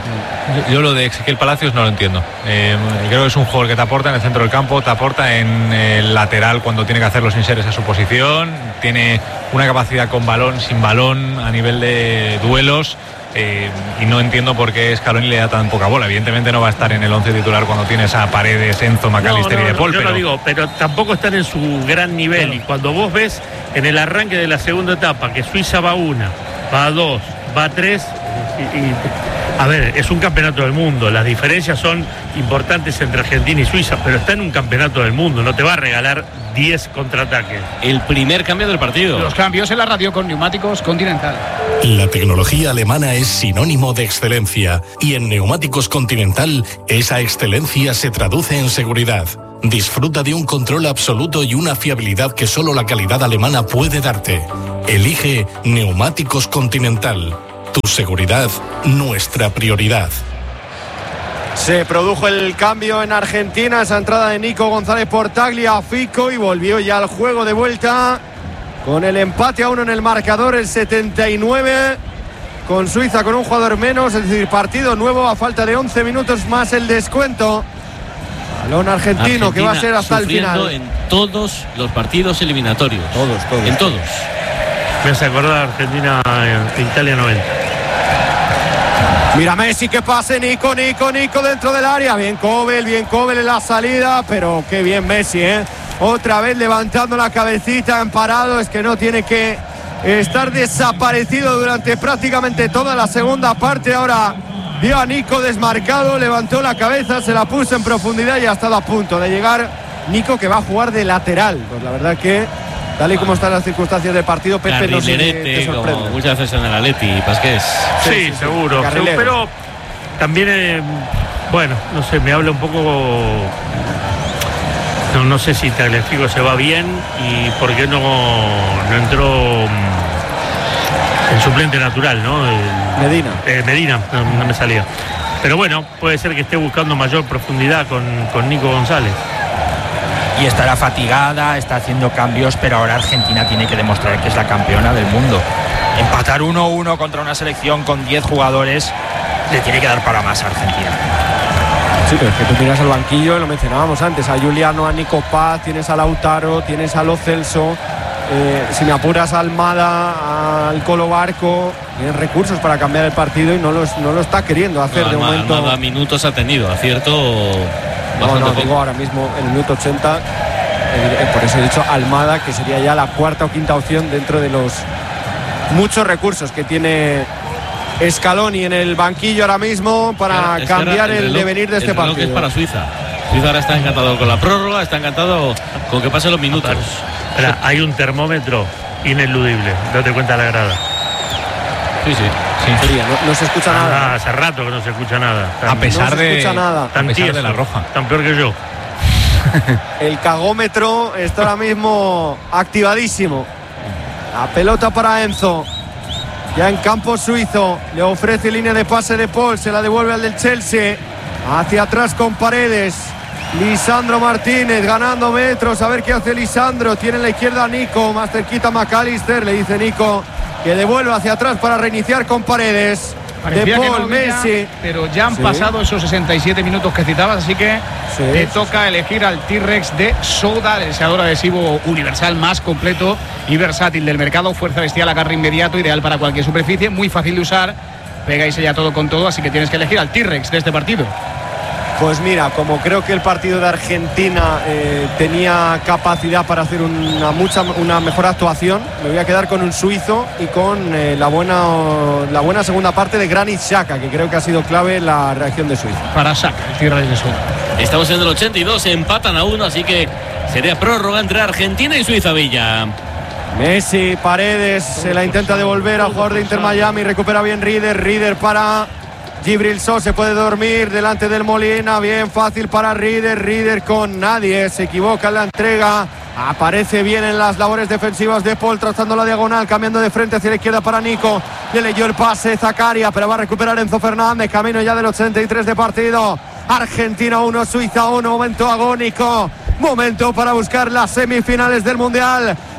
Yo, yo lo de Ezequiel Palacios no lo entiendo. Eh, creo que es un jugador que te aporta en el centro del campo, te aporta en el lateral cuando tiene que hacer los inseres a su posición, tiene una capacidad con balón, sin balón, a nivel de duelos. Eh, y no entiendo por qué Scaloni le da tan poca bola. Evidentemente no va a estar en el once titular cuando tienes a Paredes, Enzo, McAllister no, no, y De Paul. Yo pero... lo digo, pero tampoco están en su gran nivel. Claro. Y cuando vos ves en el arranque de la segunda etapa que Suiza va a una, va a dos, va a tres, y, y, a ver, es un campeonato del mundo. Las diferencias son importantes entre Argentina y Suiza, pero está en un campeonato del mundo. No te va a regalar diez contraataques. El primer cambio del partido. Los cambios en la radio con Neumáticos Continental. La tecnología alemana es sinónimo de excelencia y en Neumáticos Continental esa excelencia se traduce en seguridad. Disfruta de un control absoluto y una fiabilidad que solo la calidad alemana puede darte. Elige Neumáticos Continental. Tu seguridad, nuestra prioridad. Se produjo el cambio en Argentina, esa entrada de Nico González por Tagliafico y volvió ya al juego de vuelta con el empate a uno en el marcador, el setenta y nueve, con Suiza con un jugador menos, es decir, partido nuevo a falta de once minutos más el descuento. Balón argentino Argentina, que va a ser hasta el final. En todos los partidos eliminatorios. Todos, todos. En todos. Me hace acordar Argentina en Italia noventa. Mira Messi, que pase, Nico, Nico, Nico dentro del área. Bien Kobel, bien Kobel en la salida, pero qué bien Messi, ¿eh? Otra vez levantando la cabecita en parado, es que no tiene que estar desaparecido durante prácticamente toda la segunda parte. Ahora vio a Nico desmarcado, levantó la cabeza, se la puso en profundidad y ha estado a punto de llegar Nico, que va a jugar de lateral. Pues la verdad que tal y como están las circunstancias del partido, Pepe, no sé si te sorprende. Como muchas veces en el Atleti, Pasqués. Sí, sí, sí, seguro, seguro. Pero también, eh, bueno, no sé, me habla un poco... No, no sé si Tagliafico se va bien y por qué no, no entró el suplente natural, ¿no? El, Medina. Eh, Medina, no, no me salía. Pero bueno, puede ser que esté buscando mayor profundidad con, con Nico González. Y estará fatigada, está haciendo cambios, pero ahora Argentina tiene que demostrar que es la campeona del mundo. Empatar uno uno contra una selección con diez jugadores le tiene que dar para más a Argentina. Sí, pero es que tú miras al banquillo, lo mencionábamos antes, a Juliano, a Nico Paz, tienes a Lautaro, tienes a Lo Celso, eh, si me apuras a Almada, al Colo Barco, tienes recursos para cambiar el partido y no, los, no lo está queriendo hacer no, de Almada, momento. Almada minutos ha tenido, acierto. No, no, digo ahora mismo en el minuto ochenta, eh, por eso he dicho Almada, que sería ya la cuarta o quinta opción dentro de los muchos recursos que tiene Scaloni en el banquillo ahora mismo para es cambiar el, el reloj, devenir de este el partido. Es para Suiza. Suiza ahora está encantado con la prórroga, está encantado con que pasen los minutos. Ahora, hay un termómetro ineludible, date cuenta la grada. Sí, sí. Sí. Fría, no, no se escucha ah, nada. Hace rato que no se escucha nada. Tan, a pesar no se de escucha nada. Tan a pesar tieso, de la roja. Tan peor que yo. El cagómetro está ahora mismo activadísimo. La pelota para Enzo. Ya en campo suizo. Le ofrece línea de pase de Paul. Se la devuelve al del Chelsea. Hacia atrás con Paredes. Lisandro Martínez ganando metros. A ver qué hace Lisandro. Tiene en la izquierda a Nico. Más cerquita McAllister. Le dice Nico que devuelve hacia atrás para reiniciar con Paredes. Parecía de Paul, no Messi. Pero ya han sí. pasado esos sesenta y siete minutos que citabas, así que sí, te sí, toca sí. elegir al T-Rex de Soda, el deseador adhesivo universal más completo y versátil del mercado. Fuerza bestial, agarre inmediato, ideal para cualquier superficie, muy fácil de usar. Pega y sella todo con todo, así que tienes que elegir al T-Rex de este partido. Pues mira, como creo que el partido de Argentina eh, tenía capacidad para hacer una, mucha, una mejor actuación, me voy a quedar con un suizo y con eh, la, buena, la buena segunda parte de Granit Xhaka, que creo que ha sido clave en la reacción de Suiza. Para Xhaka, el T-Rex de Suiza. Estamos en el ochenta y dos, empatan a uno, así que sería prórroga entre Argentina y Suiza. Villa. Messi, Paredes, se la intenta devolver al jugador de Inter Miami, recupera bien Rieder, Rieder para... Djibril Sow, se puede dormir delante del Molina, bien fácil para Rieder, Rieder con nadie, se equivoca en la entrega, aparece bien en las labores defensivas de Paul, trazando la diagonal, cambiando de frente hacia la izquierda para Nico, le leyó el pase Zakaria, pero va a recuperar Enzo Fernández, camino ya del ochenta y tres de partido. Argentina uno, Suiza uno, momento agónico, momento para buscar las semifinales del Mundial.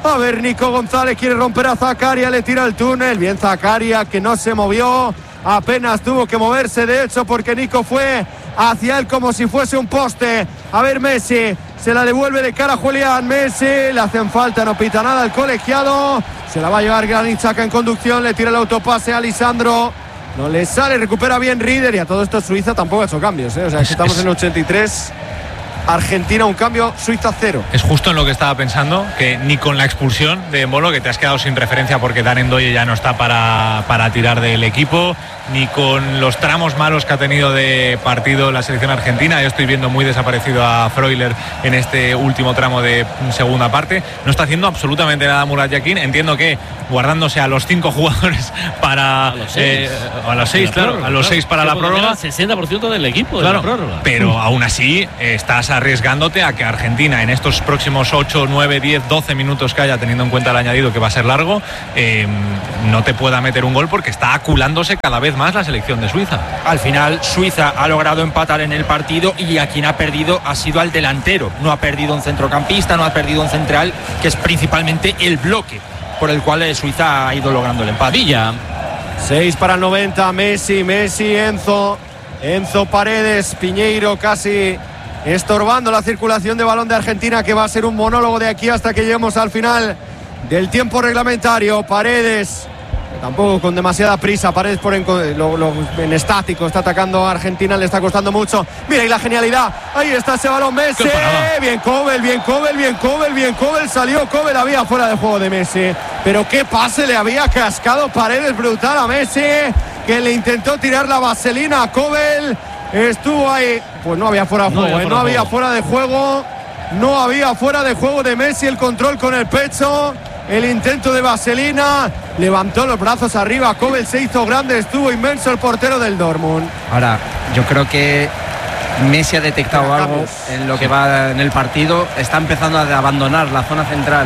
A ver, Nico González quiere romper a Zakaria, le tira el túnel. Bien Zakaria, que no se movió, apenas tuvo que moverse, de hecho, porque Nico fue hacia él como si fuese un poste. A ver, Messi se la devuelve de cara a Julián. Messi, le hacen falta, no pita nada el colegiado. Se la va a llevar Granit Xhaka en conducción, le tira el autopase a Lisandro. No le sale, recupera bien Rieder, y a todo esto Suiza tampoco ha hecho cambios, ¿eh? O sea, es, estamos es... en ochenta y tres. Argentina un cambio, Suiza cero. Es justo en lo que estaba pensando, que ni con la expulsión de Embolo, que te has quedado sin referencia porque Dan Ndoye ya no está para, para tirar del equipo, ni con los tramos malos que ha tenido de partido la selección argentina. Yo estoy viendo muy desaparecido a Freuler en este último tramo de segunda parte. No está haciendo absolutamente nada Murat Yakin. Entiendo que guardándose a los cinco jugadores para a los seis, eh, a los seis claro, prórroga, a los seis para la prórroga, el sesenta por ciento del equipo claro, de la prórroga. Pero aún así eh, estás arriesgándote a que Argentina en estos próximos ocho, nueve, diez, doce minutos que haya, teniendo en cuenta el añadido que va a ser largo, eh, no te pueda meter un gol, porque está aculándose cada vez más la selección de Suiza. Al final Suiza ha logrado empatar en el partido, y a quien ha perdido ha sido al delantero. No ha perdido un centrocampista, no ha perdido un central, que es principalmente el bloque por el cual Suiza ha ido logrando el empate. Villa. seis para el noventa, Messi, Messi, Enzo, Enzo Paredes, Piñeiro casi estorbando la circulación de balón de Argentina, que va a ser un monólogo de aquí hasta que lleguemos al final del tiempo reglamentario. Paredes, tampoco con demasiada prisa, Paredes por en, lo, lo, en estático, está atacando a Argentina, le está costando mucho. Mira, y la genialidad, ahí está ese balón, Messi, bien Kobel, bien Kobel, bien Kobel, bien Kobel, salió Kobel, había fuera de juego de Messi, pero qué pase le había cascado Paredes, brutal a Messi, que le intentó tirar la vaselina a Kobel, estuvo ahí, pues no había fuera de juego, no había, eh, no había fuera de juego, no había fuera de juego de Messi, el control con el pecho. El intento de vaselina, levantó los brazos arriba, Kobel se hizo grande, estuvo inmenso el portero del Dortmund. Ahora, yo creo que Messi ha detectado Para algo cambios. en lo que va en el partido, está empezando a abandonar la zona central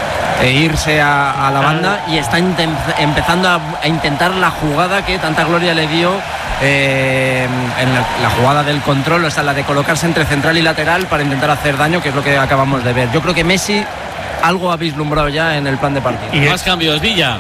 e irse a, a la banda, y está intent, empezando a, a intentar la jugada que tanta gloria le dio eh, en la, la jugada del control, o sea, la de colocarse entre central y lateral para intentar hacer daño, que es lo que acabamos de ver. Yo creo que Messi algo ha vislumbrado ya en el plan de partido. Y más cambios, Villa.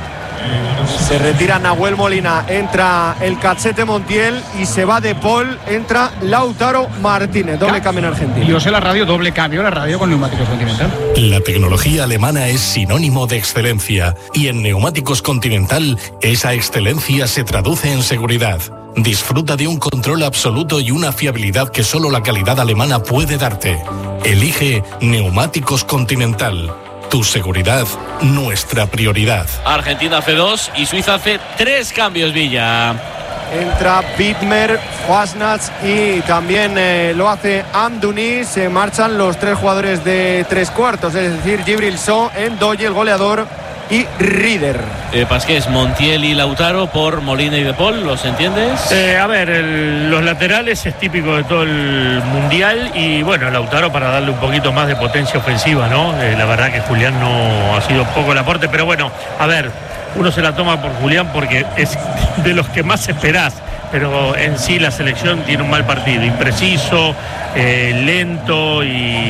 Se retira Nahuel Molina, entra el Cachete Montiel y se va De Paul, entra Lautaro Martínez. Doble cambio en Argentina. Yo sé la radio, doble cambio, la radio con Neumáticos Continental. La tecnología alemana es sinónimo de excelencia, y en Neumáticos Continental esa excelencia se traduce en seguridad. Disfruta de un control absoluto y una fiabilidad que solo la calidad alemana puede darte. Elige Neumáticos Continental. Tu seguridad, nuestra prioridad. Argentina hace dos y Suiza hace tres cambios, Villa. Entra Bittmer, Fasnats y también eh, lo hace Amdouni. Se marchan los tres jugadores de tres cuartos, es decir, Djibril Sow, Ndoye, el goleador, y Rieder. Eh, Pasqués, Montiel y Lautaro por Molina y De Paul, ¿los entiendes? Eh, a ver, el, los laterales es típico de todo el mundial, y bueno, Lautaro para darle un poquito más de potencia ofensiva, ¿no? Eh, la verdad que Julián no ha sido poco el aporte, pero bueno, a ver, uno se la toma por Julián porque es de los que más esperás, pero en sí la selección tiene un mal partido, impreciso, eh, lento y,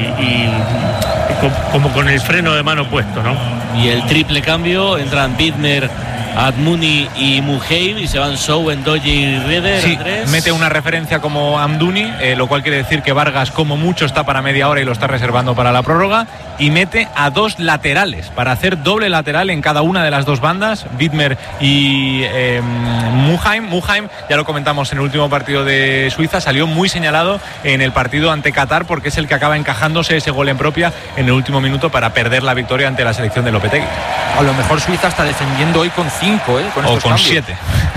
y como con el freno de mano puesto, ¿no? Y el triple cambio, entran Bittmer, Admuni y Muheim, y se van Sow, Ndoye y Rieder. Sí, mete una referencia como Amdouni, eh, lo cual quiere decir que Vargas como mucho está para media hora y lo está reservando para la prórroga, y mete a dos laterales para hacer doble lateral en cada una de las dos bandas, Bittmer y eh, Muheim. Muheim, ya lo comentamos en el último partido de Suiza, salió muy señalado en el partido ante Qatar porque es el que acaba encajándose ese gol en propia en el último minuto para perder la victoria ante la selección de Lopetegui. A lo mejor Suiza está defendiendo hoy con cinco, ¿eh? Con o con cambios. siete.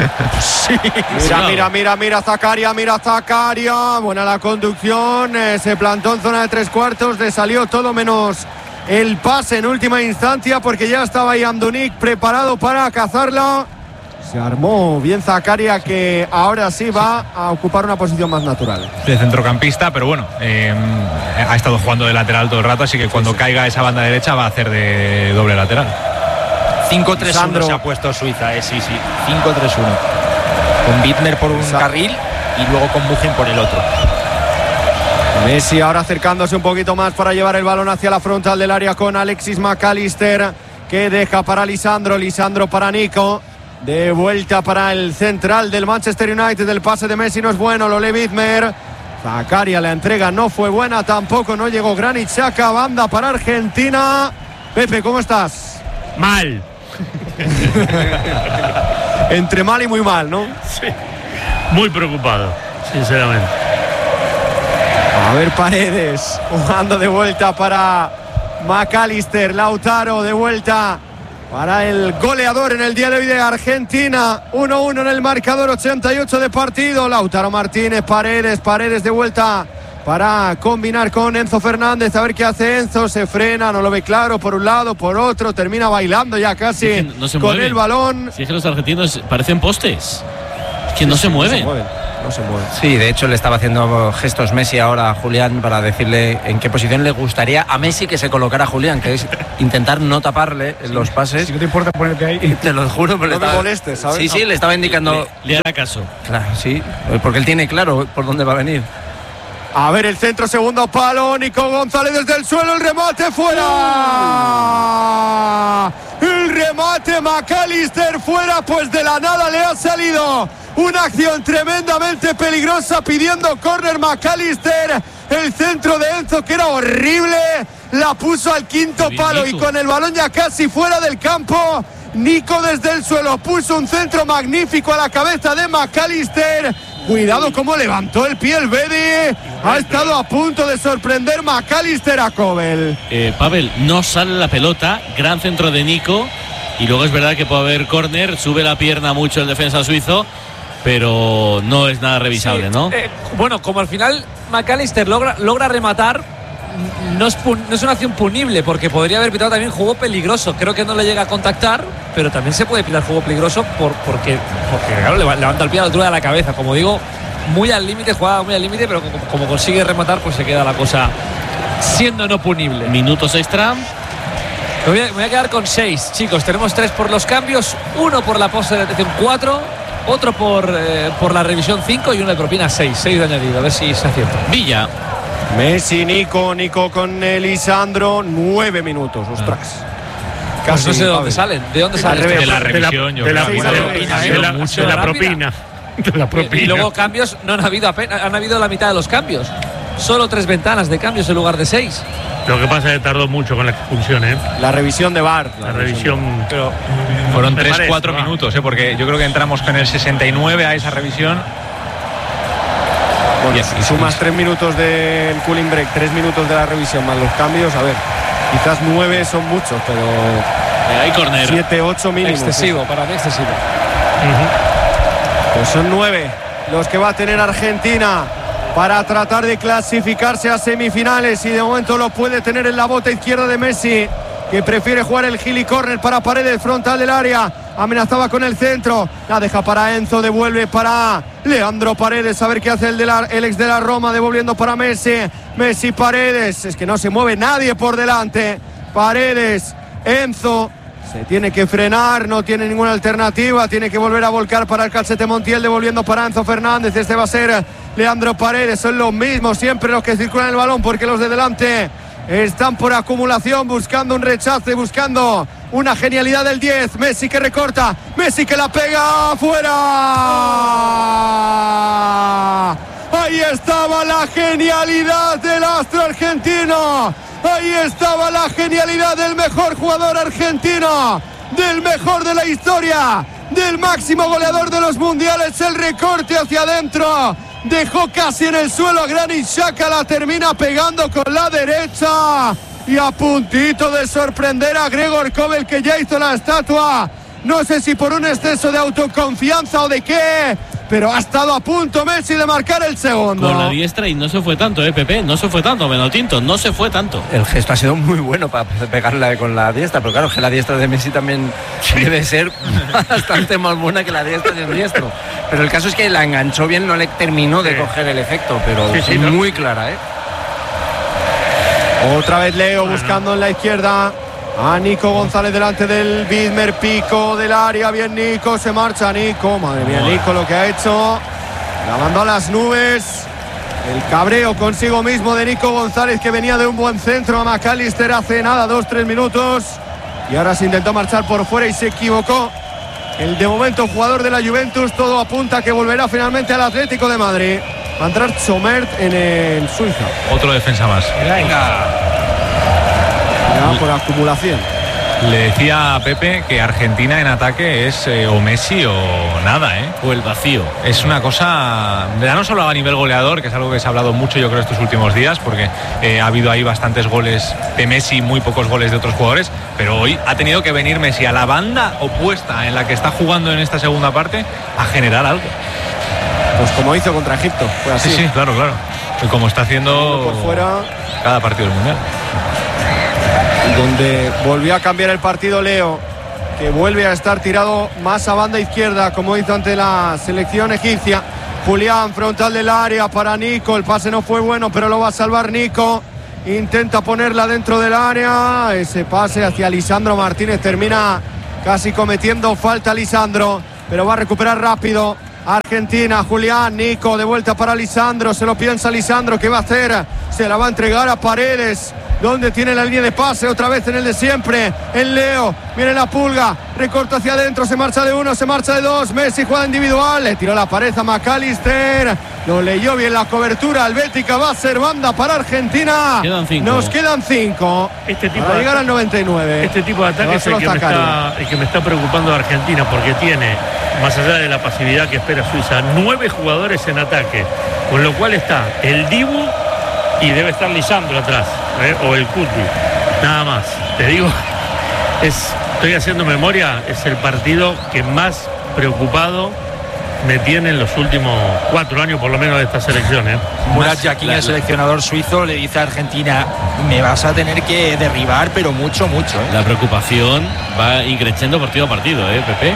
Sí. Mira, mira, mira, mira Zakaria, mira Zakaria. Buena la conducción. Eh, se plantó en zona de tres cuartos. Le salió todo menos el pase en última instancia porque ya estaba ahí Amdouni preparado para cazarla. Se armó bien Zakaria, que ahora sí va a ocupar una posición más natural. De centrocampista, pero bueno, eh, ha estado jugando de lateral todo el rato, así que cuando sí, sí. caiga esa banda derecha va a hacer de doble lateral. cinco tres uno se ha puesto Suiza, eh, sí, sí. cinco tres uno. Con Bittmer por un Sa- carril y luego con Muheim por el otro. Messi ahora acercándose un poquito más para llevar el balón hacia la frontal del área con Alexis McAllister, que deja para Lisandro, Lisandro para Nico, de vuelta para el central del Manchester United. El pase de Messi no es bueno, lo lee Widmer. Zakaria, la entrega no fue buena tampoco, no llegó Granit Xhaka. Banda para Argentina. Pepe, ¿cómo estás? Mal. Entre mal y muy mal, ¿no? Sí, muy preocupado, sinceramente. A ver, Paredes jugando de vuelta para McAllister. Lautaro de vuelta para el goleador en el día de hoy de Argentina. uno uno en el marcador, ochenta y ocho de partido. Lautaro Martínez, Paredes, Paredes de vuelta para combinar con Enzo Fernández. A ver qué hace Enzo, se frena, no lo ve claro, por un lado, por otro, termina bailando ya casi es que no se con mueven. El balón. Si es que los argentinos parecen postes, es que no, sí, se, mueven. no se mueven. No se mueve. Sí, de hecho le estaba haciendo gestos Messi ahora a Julián para decirle en qué posición le gustaría a Messi que se colocara a Julián, que es intentar no taparle sí, los pases. Si no te importa ponerte ahí. Te lo juro, pero no estaba, me molestes, ¿sabes? Sí, sí, no, le estaba indicando. Le, le hará caso. Claro, sí, porque él tiene claro por dónde va a venir. A ver el centro, segundo palo, Nico González desde el suelo, el remate fuera. El remate McAllister fuera, pues de la nada le ha salido una acción tremendamente peligrosa pidiendo córner McAllister. El centro de Enzo, que era horrible, la puso al quinto palo y con el balón ya casi fuera del campo, Nico desde el suelo puso un centro magnífico a la cabeza de McAllister. Cuidado cómo levantó el pie el Bedi. Ha estado a punto de sorprender McAllister a Kobel. Eh, Pavel, no sale la pelota, gran centro de Nico. Y luego es verdad que puede haber córner, sube la pierna mucho el defensa suizo, pero no es nada revisable, sí, ¿no? Eh, bueno, como al final McAllister logra, logra rematar, no es, pun, no es una acción punible, porque podría haber pitado también juego peligroso. Creo que no le llega a contactar, pero también se puede pitar juego peligroso por, porque, porque claro, levanta el pie a la altura de la cabeza. Como digo, muy al límite, jugada muy al límite, pero como, como consigue rematar, pues se queda la cosa siendo no punible. Minutos extra. Me voy, a, me voy a quedar con seis, chicos. Tenemos tres por los cambios, uno por la pose de atención cuatro, otro por, eh, por la revisión cinco y uno de propina seis. seis de añadido, a ver si se acierta. Villa. Messi, Nico, Nico con Lisandro, nueve minutos, ostras. Casi, pues no sé de dónde salen, de dónde salen. De la revisión, yo creo. De la propina. De la propina. Y luego cambios no han habido apenas, han habido la mitad de los cambios. Solo tres ventanas de cambios en lugar de seis. Lo que pasa es que tardó mucho con la expulsión, ¿eh? La revisión de V A R. La, la revisión. revisión pero fueron tres cuatro minutos, ¿eh? Porque yo creo que entramos con el sesenta y nueve a esa revisión. Bueno, si sumas tres minutos del cooling break, tres minutos de la revisión más los cambios, a ver, quizás nueve son muchos, pero eh, hay córner. siete, ocho mínimos. Excesivo, para mí excesivo. Uh-huh. Pues son nueve los que va a tener Argentina para tratar de clasificarse a semifinales, y de momento lo puede tener en la bota izquierda de Messi, que prefiere jugar el Gili Corner para Paredes, frontal del área. Amenazaba con el centro, la deja para Enzo, devuelve para Leandro Paredes, a ver qué hace el, de la, el ex de la Roma, devolviendo para Messi. Messi, Paredes, es que no se mueve nadie por delante. Paredes, Enzo, se tiene que frenar, no tiene ninguna alternativa, tiene que volver a volcar para el Calcete Montiel, devolviendo para Enzo Fernández. Este va a ser Leandro Paredes, son los mismos siempre los que circulan el balón, porque los de delante están por acumulación, buscando un rechazo y buscando una genialidad del diez. Messi que recorta, Messi que la pega afuera. Ahí estaba la genialidad del astro argentino. Ahí estaba la genialidad del mejor jugador argentino, del mejor de la historia, del máximo goleador de los mundiales. El recorte hacia adentro, dejó casi en el suelo a Granit Xhaka, la termina pegando con la derecha y a puntito de sorprender a Gregor Kobel, que ya hizo la estatua. No sé si por un exceso de autoconfianza o de qué, pero ha estado a punto Messi de marcar el segundo. Con la diestra, y no se fue tanto, eh, Pepe, no se fue tanto, Menotinto, no se fue tanto. El gesto ha sido muy bueno para pegarla con la diestra, pero claro, que la diestra de Messi también sí debe ser bastante más buena que la diestra del diestro. Pero el caso es que la enganchó bien, no le terminó de sí. coger el efecto, pero sí, sí, muy ¿no? clara, ¿eh? Otra vez Leo buscando en la izquierda a Nico González delante del Widmer, pico del área, bien Nico, se marcha Nico, madre mía Nico lo que ha hecho, la mandó a las nubes El cabreo consigo mismo de Nico González, que venía de un buen centro a McAllister hace nada, dos, tres minutos. Y ahora se intentó marchar por fuera y se equivocó. El de momento jugador de la Juventus, todo apunta que volverá finalmente al Atlético de Madrid. Va a entrar Chomert en el Suiza. Otro defensa más. Venga. Ya por acumulación. Le decía a Pepe que Argentina en ataque es eh, o Messi o nada, ¿eh? O el vacío. Es una cosa, ya no solo a nivel goleador, que es algo que se ha hablado mucho yo creo estos últimos días, porque eh, ha habido ahí bastantes goles de Messi, muy pocos goles de otros jugadores, pero hoy ha tenido que venir Messi a la banda opuesta en la que está jugando en esta segunda parte a generar algo. Pues como hizo contra Egipto, fue así. Sí, sí, claro, claro. Y como está haciendo por fuera, cada partido del Mundial. Donde volvió a cambiar el partido Leo, que vuelve a estar tirado más a banda izquierda, como hizo ante la selección egipcia. Julián, frontal del área para Nico, el pase no fue bueno, pero lo va a salvar Nico. Intenta ponerla dentro del área, ese pase hacia Lisandro Martínez, termina casi cometiendo falta Lisandro, pero va a recuperar rápido Argentina. Julián, Nico, de vuelta para Lisandro, se lo piensa Lisandro, ¿qué va a hacer? Se la va a entregar a Paredes, donde tiene la línea de pase, otra vez en el de siempre, en Leo, viene la pulga, recorta hacia adentro, se marcha de uno, se marcha de dos, Messi juega individual, le tiró la pared a McAllister, lo leyó bien la cobertura, Helvética, va a ser banda para Argentina. Quedan cinco. Nos quedan cinco Este tipo para de llegar ata- al noventa y nueve. Este tipo de ataque es el que, me está, el que me está preocupando de Argentina, porque tiene, más allá de la pasividad que espera Suiza, nueve jugadores en ataque, con lo cual está el Dibu y debe estar Lisandro atrás, ¿eh? O el Cuti, nada más. Te digo, es, estoy haciendo memoria, es el partido que más preocupado me tiene en los últimos cuatro años, por lo menos, de esta selección, ¿eh? Murat Yakin, el seleccionador suizo, le dice a Argentina: me vas a tener que derribar, pero mucho, mucho, ¿eh? La preocupación va increciendo partido a partido, ¿eh, Pepe?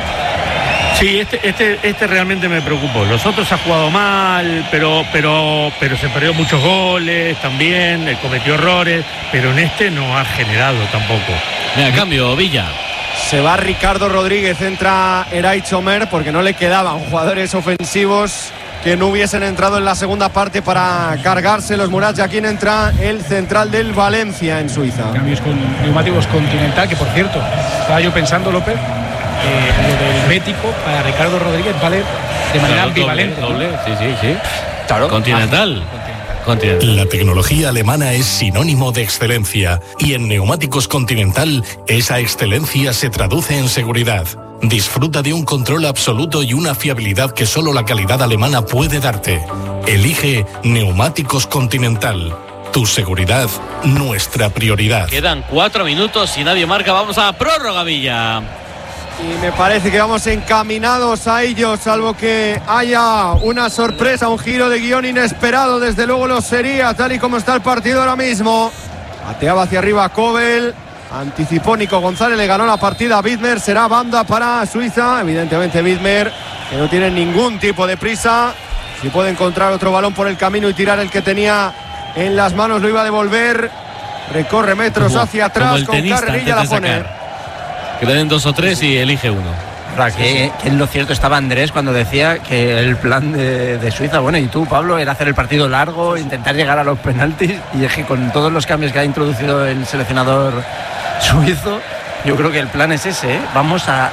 Sí, este, este, este realmente me preocupó. Los otros ha jugado mal, pero, pero, pero se perdió muchos goles también, eh, cometió errores, pero en este no ha generado tampoco. Mira, cambio, Villa. Se va Ricardo Rodríguez, entra Eray Chomer, porque no le quedaban jugadores ofensivos que no hubiesen entrado en la segunda parte para cargarse los Murat Yakin. Entra el central del Valencia en Suiza. Cambios con neumáticos Continental, que por cierto, estaba yo pensando, López, eh, lo del Bético para Ricardo Rodríguez vale de manera Claro, ambivalente. doble, ¿no? doble, sí, sí, sí. Claro. Continental. Continental. La tecnología alemana es sinónimo de excelencia y en Neumáticos Continental esa excelencia se traduce en seguridad. Disfruta de un control absoluto y una fiabilidad que solo la calidad alemana puede darte. Elige Neumáticos Continental. Tu seguridad, nuestra prioridad. Quedan cuatro minutos y nadie marca. Vamos a prórroga, Villa. Y me parece que vamos encaminados a ello, salvo que haya una sorpresa, un giro de guión inesperado. Desde luego lo sería, tal y como está el partido ahora mismo. Pateaba hacia arriba Kobel, anticipó Nico González, le ganó la partida a Widmer. Será banda para Suiza, evidentemente Widmer, que no tiene ningún tipo de prisa. Si puede encontrar otro balón por el camino y tirar el que tenía en las manos, lo iba a devolver. Recorre metros Como- hacia como atrás, el con tenista carrerilla la antes de pone. sacar. Que le den dos o tres y elige uno. Que, que en lo cierto estaba Andrés cuando decía que el plan de, de Suiza, bueno, y tú, Pablo, era hacer el partido largo, intentar llegar a los penaltis, y es que con todos los cambios que ha introducido el seleccionador suizo, yo creo que el plan es ese, ¿eh? Vamos a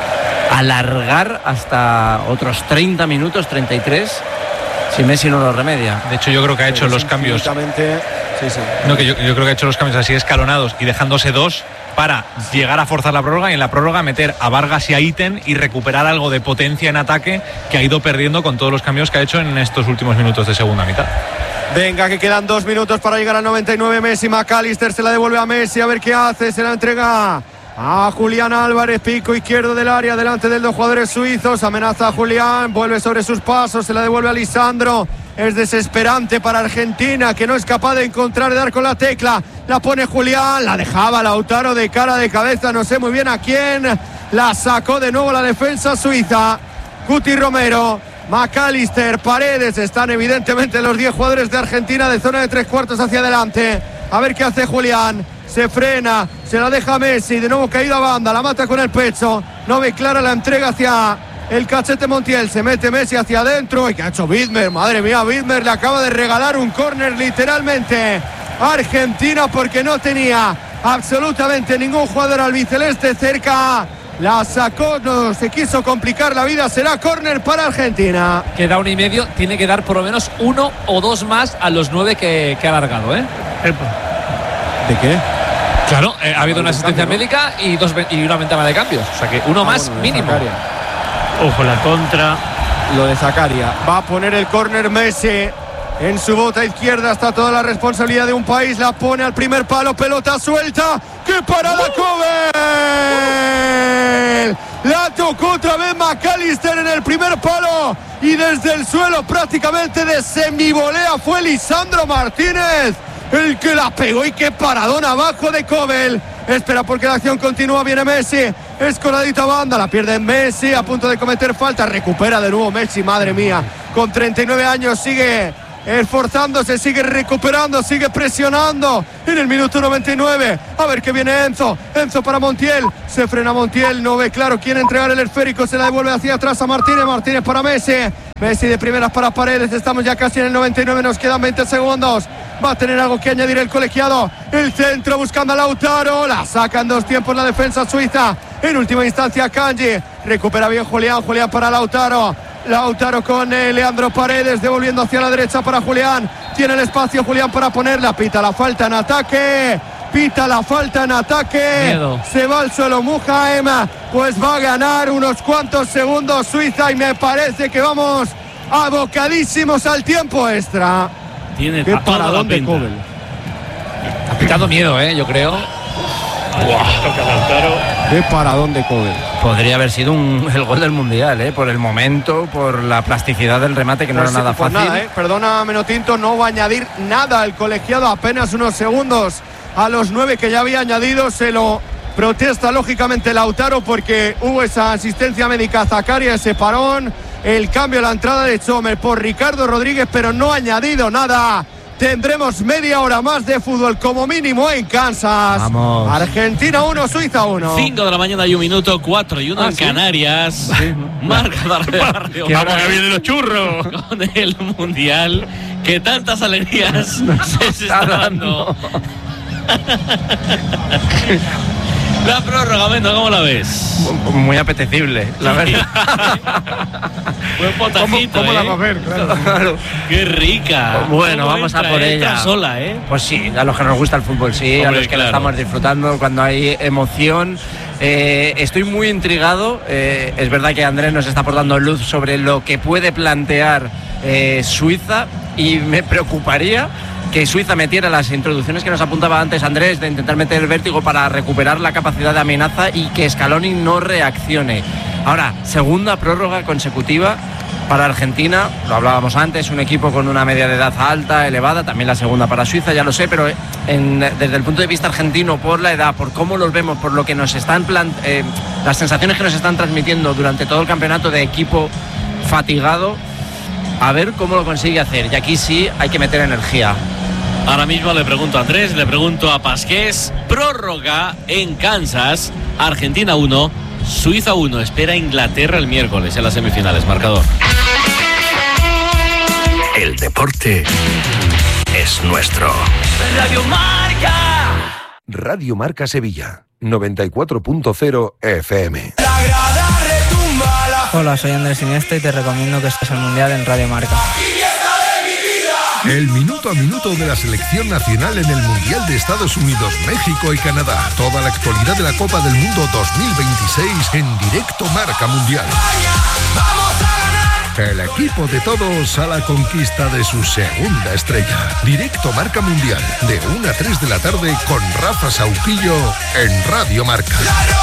alargar hasta otros treinta minutos, treinta y tres, si Messi no lo remedia. De hecho, yo creo que ha hecho Pero los es cambios. infinitamente- sí, sí. No, que yo, yo creo que ha hecho los cambios así escalonados y dejándose dos para llegar a forzar la prórroga y en la prórroga meter a Vargas y a Iten y recuperar algo de potencia en ataque que ha ido perdiendo con todos los cambios que ha hecho en estos últimos minutos de segunda mitad. Venga, que quedan dos minutos para llegar al noventa y nueve. Messi, McAllister se la devuelve a Messi, a ver qué hace, se la entrega a Julián Álvarez, pico izquierdo del área, delante de los jugadores suizos, amenaza a Julián, vuelve sobre sus pasos, se la devuelve a Lisandro. Es desesperante para Argentina, que no es capaz de encontrar, de dar con la tecla. La pone Julián, la dejaba Lautaro de cara, de cabeza, no sé muy bien a quién. La sacó de nuevo la defensa suiza. Guti Romero, McAllister, Paredes, están evidentemente los diez jugadores de Argentina de zona de tres cuartos hacia adelante. A ver qué hace Julián. Se frena, se la deja Messi, de nuevo caído a banda, la mata con el pecho. No ve clara la entrega hacia el cachete Montiel, se mete Messi hacia adentro. ¿Y qué ha hecho Widmer? Madre mía, Widmer le acaba de regalar un córner literalmente a Argentina porque no tenía absolutamente ningún jugador albiceleste cerca. La sacó, no se quiso complicar la vida. Será córner para Argentina. Queda uno y medio, tiene que dar por lo menos uno o dos más a los nueve que, que ha alargado, ¿eh? ¿De qué? Claro, eh, ha habido una asistencia médica y, dos, y una ventana de cambios. O sea que uno ah, más bueno, mínimo. Zakaria. Ojo, la contra. Lo de Zakaria. Va a poner el córner Messi. En su bota izquierda está toda la responsabilidad de un país. La pone al primer palo, pelota suelta. ¡Qué parada, Kovel! La tocó otra vez McAllister en el primer palo. Y desde el suelo prácticamente de semivolea fue Lisandro Martínez el que la pegó. Y qué paradón abajo de Kovel. Espera porque la acción continúa, viene Messi, escoradita banda, la pierde Messi, a punto de cometer falta, recupera de nuevo Messi, madre mía, con treinta y nueve años sigue esforzándose, sigue recuperando, sigue presionando en el minuto noventa y nueve, a ver que viene Enzo, Enzo para Montiel, se frena Montiel, no ve claro quién entregar el esférico, se la devuelve hacia atrás a Martínez, Martínez para Messi, Messi de primeras para Paredes, estamos ya casi en el noventa y nueve, nos quedan veinte segundos, va a tener algo que añadir el colegiado, el centro buscando a Lautaro, la saca en dos tiempos la defensa suiza, en última instancia Kanji, recupera bien Julián, Julián para Lautaro, Lautaro con eh, Leandro Paredes, devolviendo hacia la derecha para Julián, tiene el espacio Julián para ponerla, pita la falta en ataque, pita la falta en ataque, Miedo. Se va al suelo Mujaem, pues va a ganar unos cuantos segundos Suiza y me parece que vamos abocadísimos al tiempo extra. Tiene qué paradón de Kovel. Ha pitado miedo, eh, yo creo. Wow. Qué paradón de Kovel. Podría haber sido un, el gol del Mundial, ¿eh? Por el momento, por la plasticidad del remate, que no pues era nada pues fácil. Nada, ¿eh? Perdona, Menotinto, no va a añadir nada el colegiado, apenas unos segundos a los nueve que ya había añadido. Se lo protesta lógicamente Lautaro porque hubo esa asistencia médica a Zakaria, ese parón, el cambio, la entrada de Chomer por Ricardo Rodríguez, pero no ha añadido nada. Tendremos media hora más de fútbol como mínimo en Kansas. Vamos. Argentina uno, Suiza uno. cinco de la mañana y un minuto, cuatro y uno ah, en ¿sí? Canarias. Sí. Marca Barrio. Que ahora viene los churros. Con el Mundial, que tantas alegrías se está dando. La prórroga, Mendo, ¿cómo la ves? Muy apetecible, la verdad. Buen potajito, ¿Cómo, cómo ¿eh? la va a ver? Claro. Claro. Qué rica. Bueno, vamos entra, a por ella. sola, ¿eh? Pues sí, a los que nos gusta el fútbol, sí, Hombre, a los que claro. lo estamos disfrutando cuando hay emoción. Eh, estoy muy intrigado. Eh, es verdad que Andrés nos está aportando luz sobre lo que puede plantear eh, Suiza y me preocuparía que Suiza metiera las introducciones que nos apuntaba antes Andrés, de intentar meter vértigo para recuperar la capacidad de amenaza y que Scaloni no reaccione. Ahora, segunda prórroga consecutiva para Argentina, lo hablábamos antes, un equipo con una media de edad alta, elevada, también la segunda para Suiza, ya lo sé, pero en, desde el punto de vista argentino, por la edad, por cómo los vemos, por lo que nos están plant- eh, las sensaciones que nos están transmitiendo durante todo el campeonato de equipo fatigado, a ver cómo lo consigue hacer. Y aquí sí hay que meter energía. Ahora mismo le pregunto a Andrés, le pregunto a Pasqués. Prórroga en Kansas. Argentina uno, Suiza uno. Espera Inglaterra el miércoles en las semifinales. Marcador. El deporte es nuestro. Radio Marca. Radio Marca Sevilla, noventa y cuatro punto cero F M. Hola, soy Andrés Iniesta y te recomiendo que estés al Mundial en Radio Marca. El minuto a minuto de la selección nacional en el Mundial de Estados Unidos, México y Canadá. Toda la actualidad de la Copa del Mundo dos mil veintiséis en directo Marca Mundial. El equipo de todos a la conquista de su segunda estrella. Directo Marca Mundial, de una a tres de la tarde con Rafa Sauquillo en Radio Marca.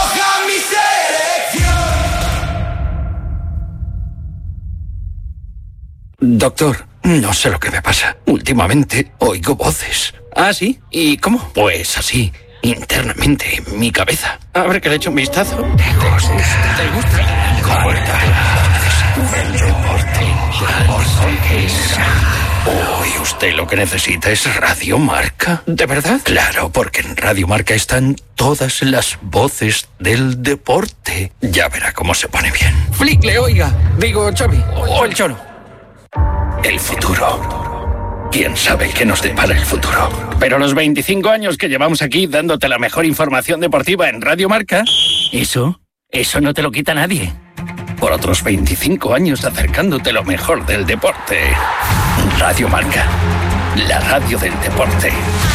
Doctor, no sé lo que me pasa. Últimamente oigo voces. ¿Ah, sí? ¿Y cómo? Pues así, internamente en mi cabeza. A ver que le echo un vistazo. ¿Te gusta? ¿Te gusta? El deporte. El deporte. Hoy usted ¿Usted lo que necesita es Radio Marca? ¿De verdad? Claro, porque en Radio Marca están todas las voces del deporte. Ya verá cómo se pone bien. Flickle, oiga. Digo, Xavi. O el Cholo. El futuro. ¿Quién sabe qué nos depara el futuro? Pero los veinticinco años que llevamos aquí dándote la mejor información deportiva en Radio Marca, eso, eso no te lo quita nadie. Por otros veinticinco años acercándote lo mejor del deporte. Radio Marca, la radio del deporte.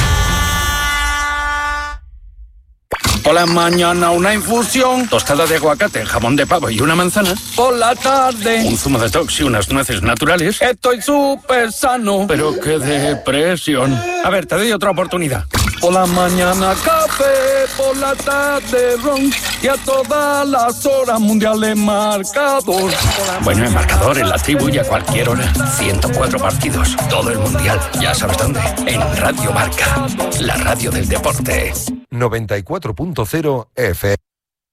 Por la mañana una infusión, tostada de aguacate, jamón de pavo y una manzana. Por la tarde, un zumo de tox y unas nueces naturales. Estoy súper sano, pero qué depresión. A ver, te doy otra oportunidad. Por la mañana café, por la tarde ron y a todas las horas mundiales marcador. Bueno, en marcador, en la tribu y a cualquier hora. ciento cuatro partidos, todo el mundial. Ya sabes dónde. En Radio Marca, la radio del deporte. noventa y cuatro punto cero F M.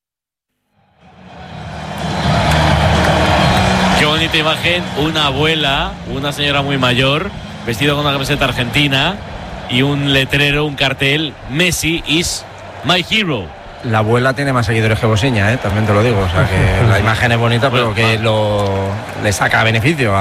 Qué bonita imagen, una abuela, una señora muy mayor, vestida con una camiseta argentina y un letrero, un cartel, Messi is my hero. La abuela tiene más seguidores que Bosiña, ¿eh? También te lo digo. O sea, que la imagen es bonita, pero que lo, le saca beneficio a,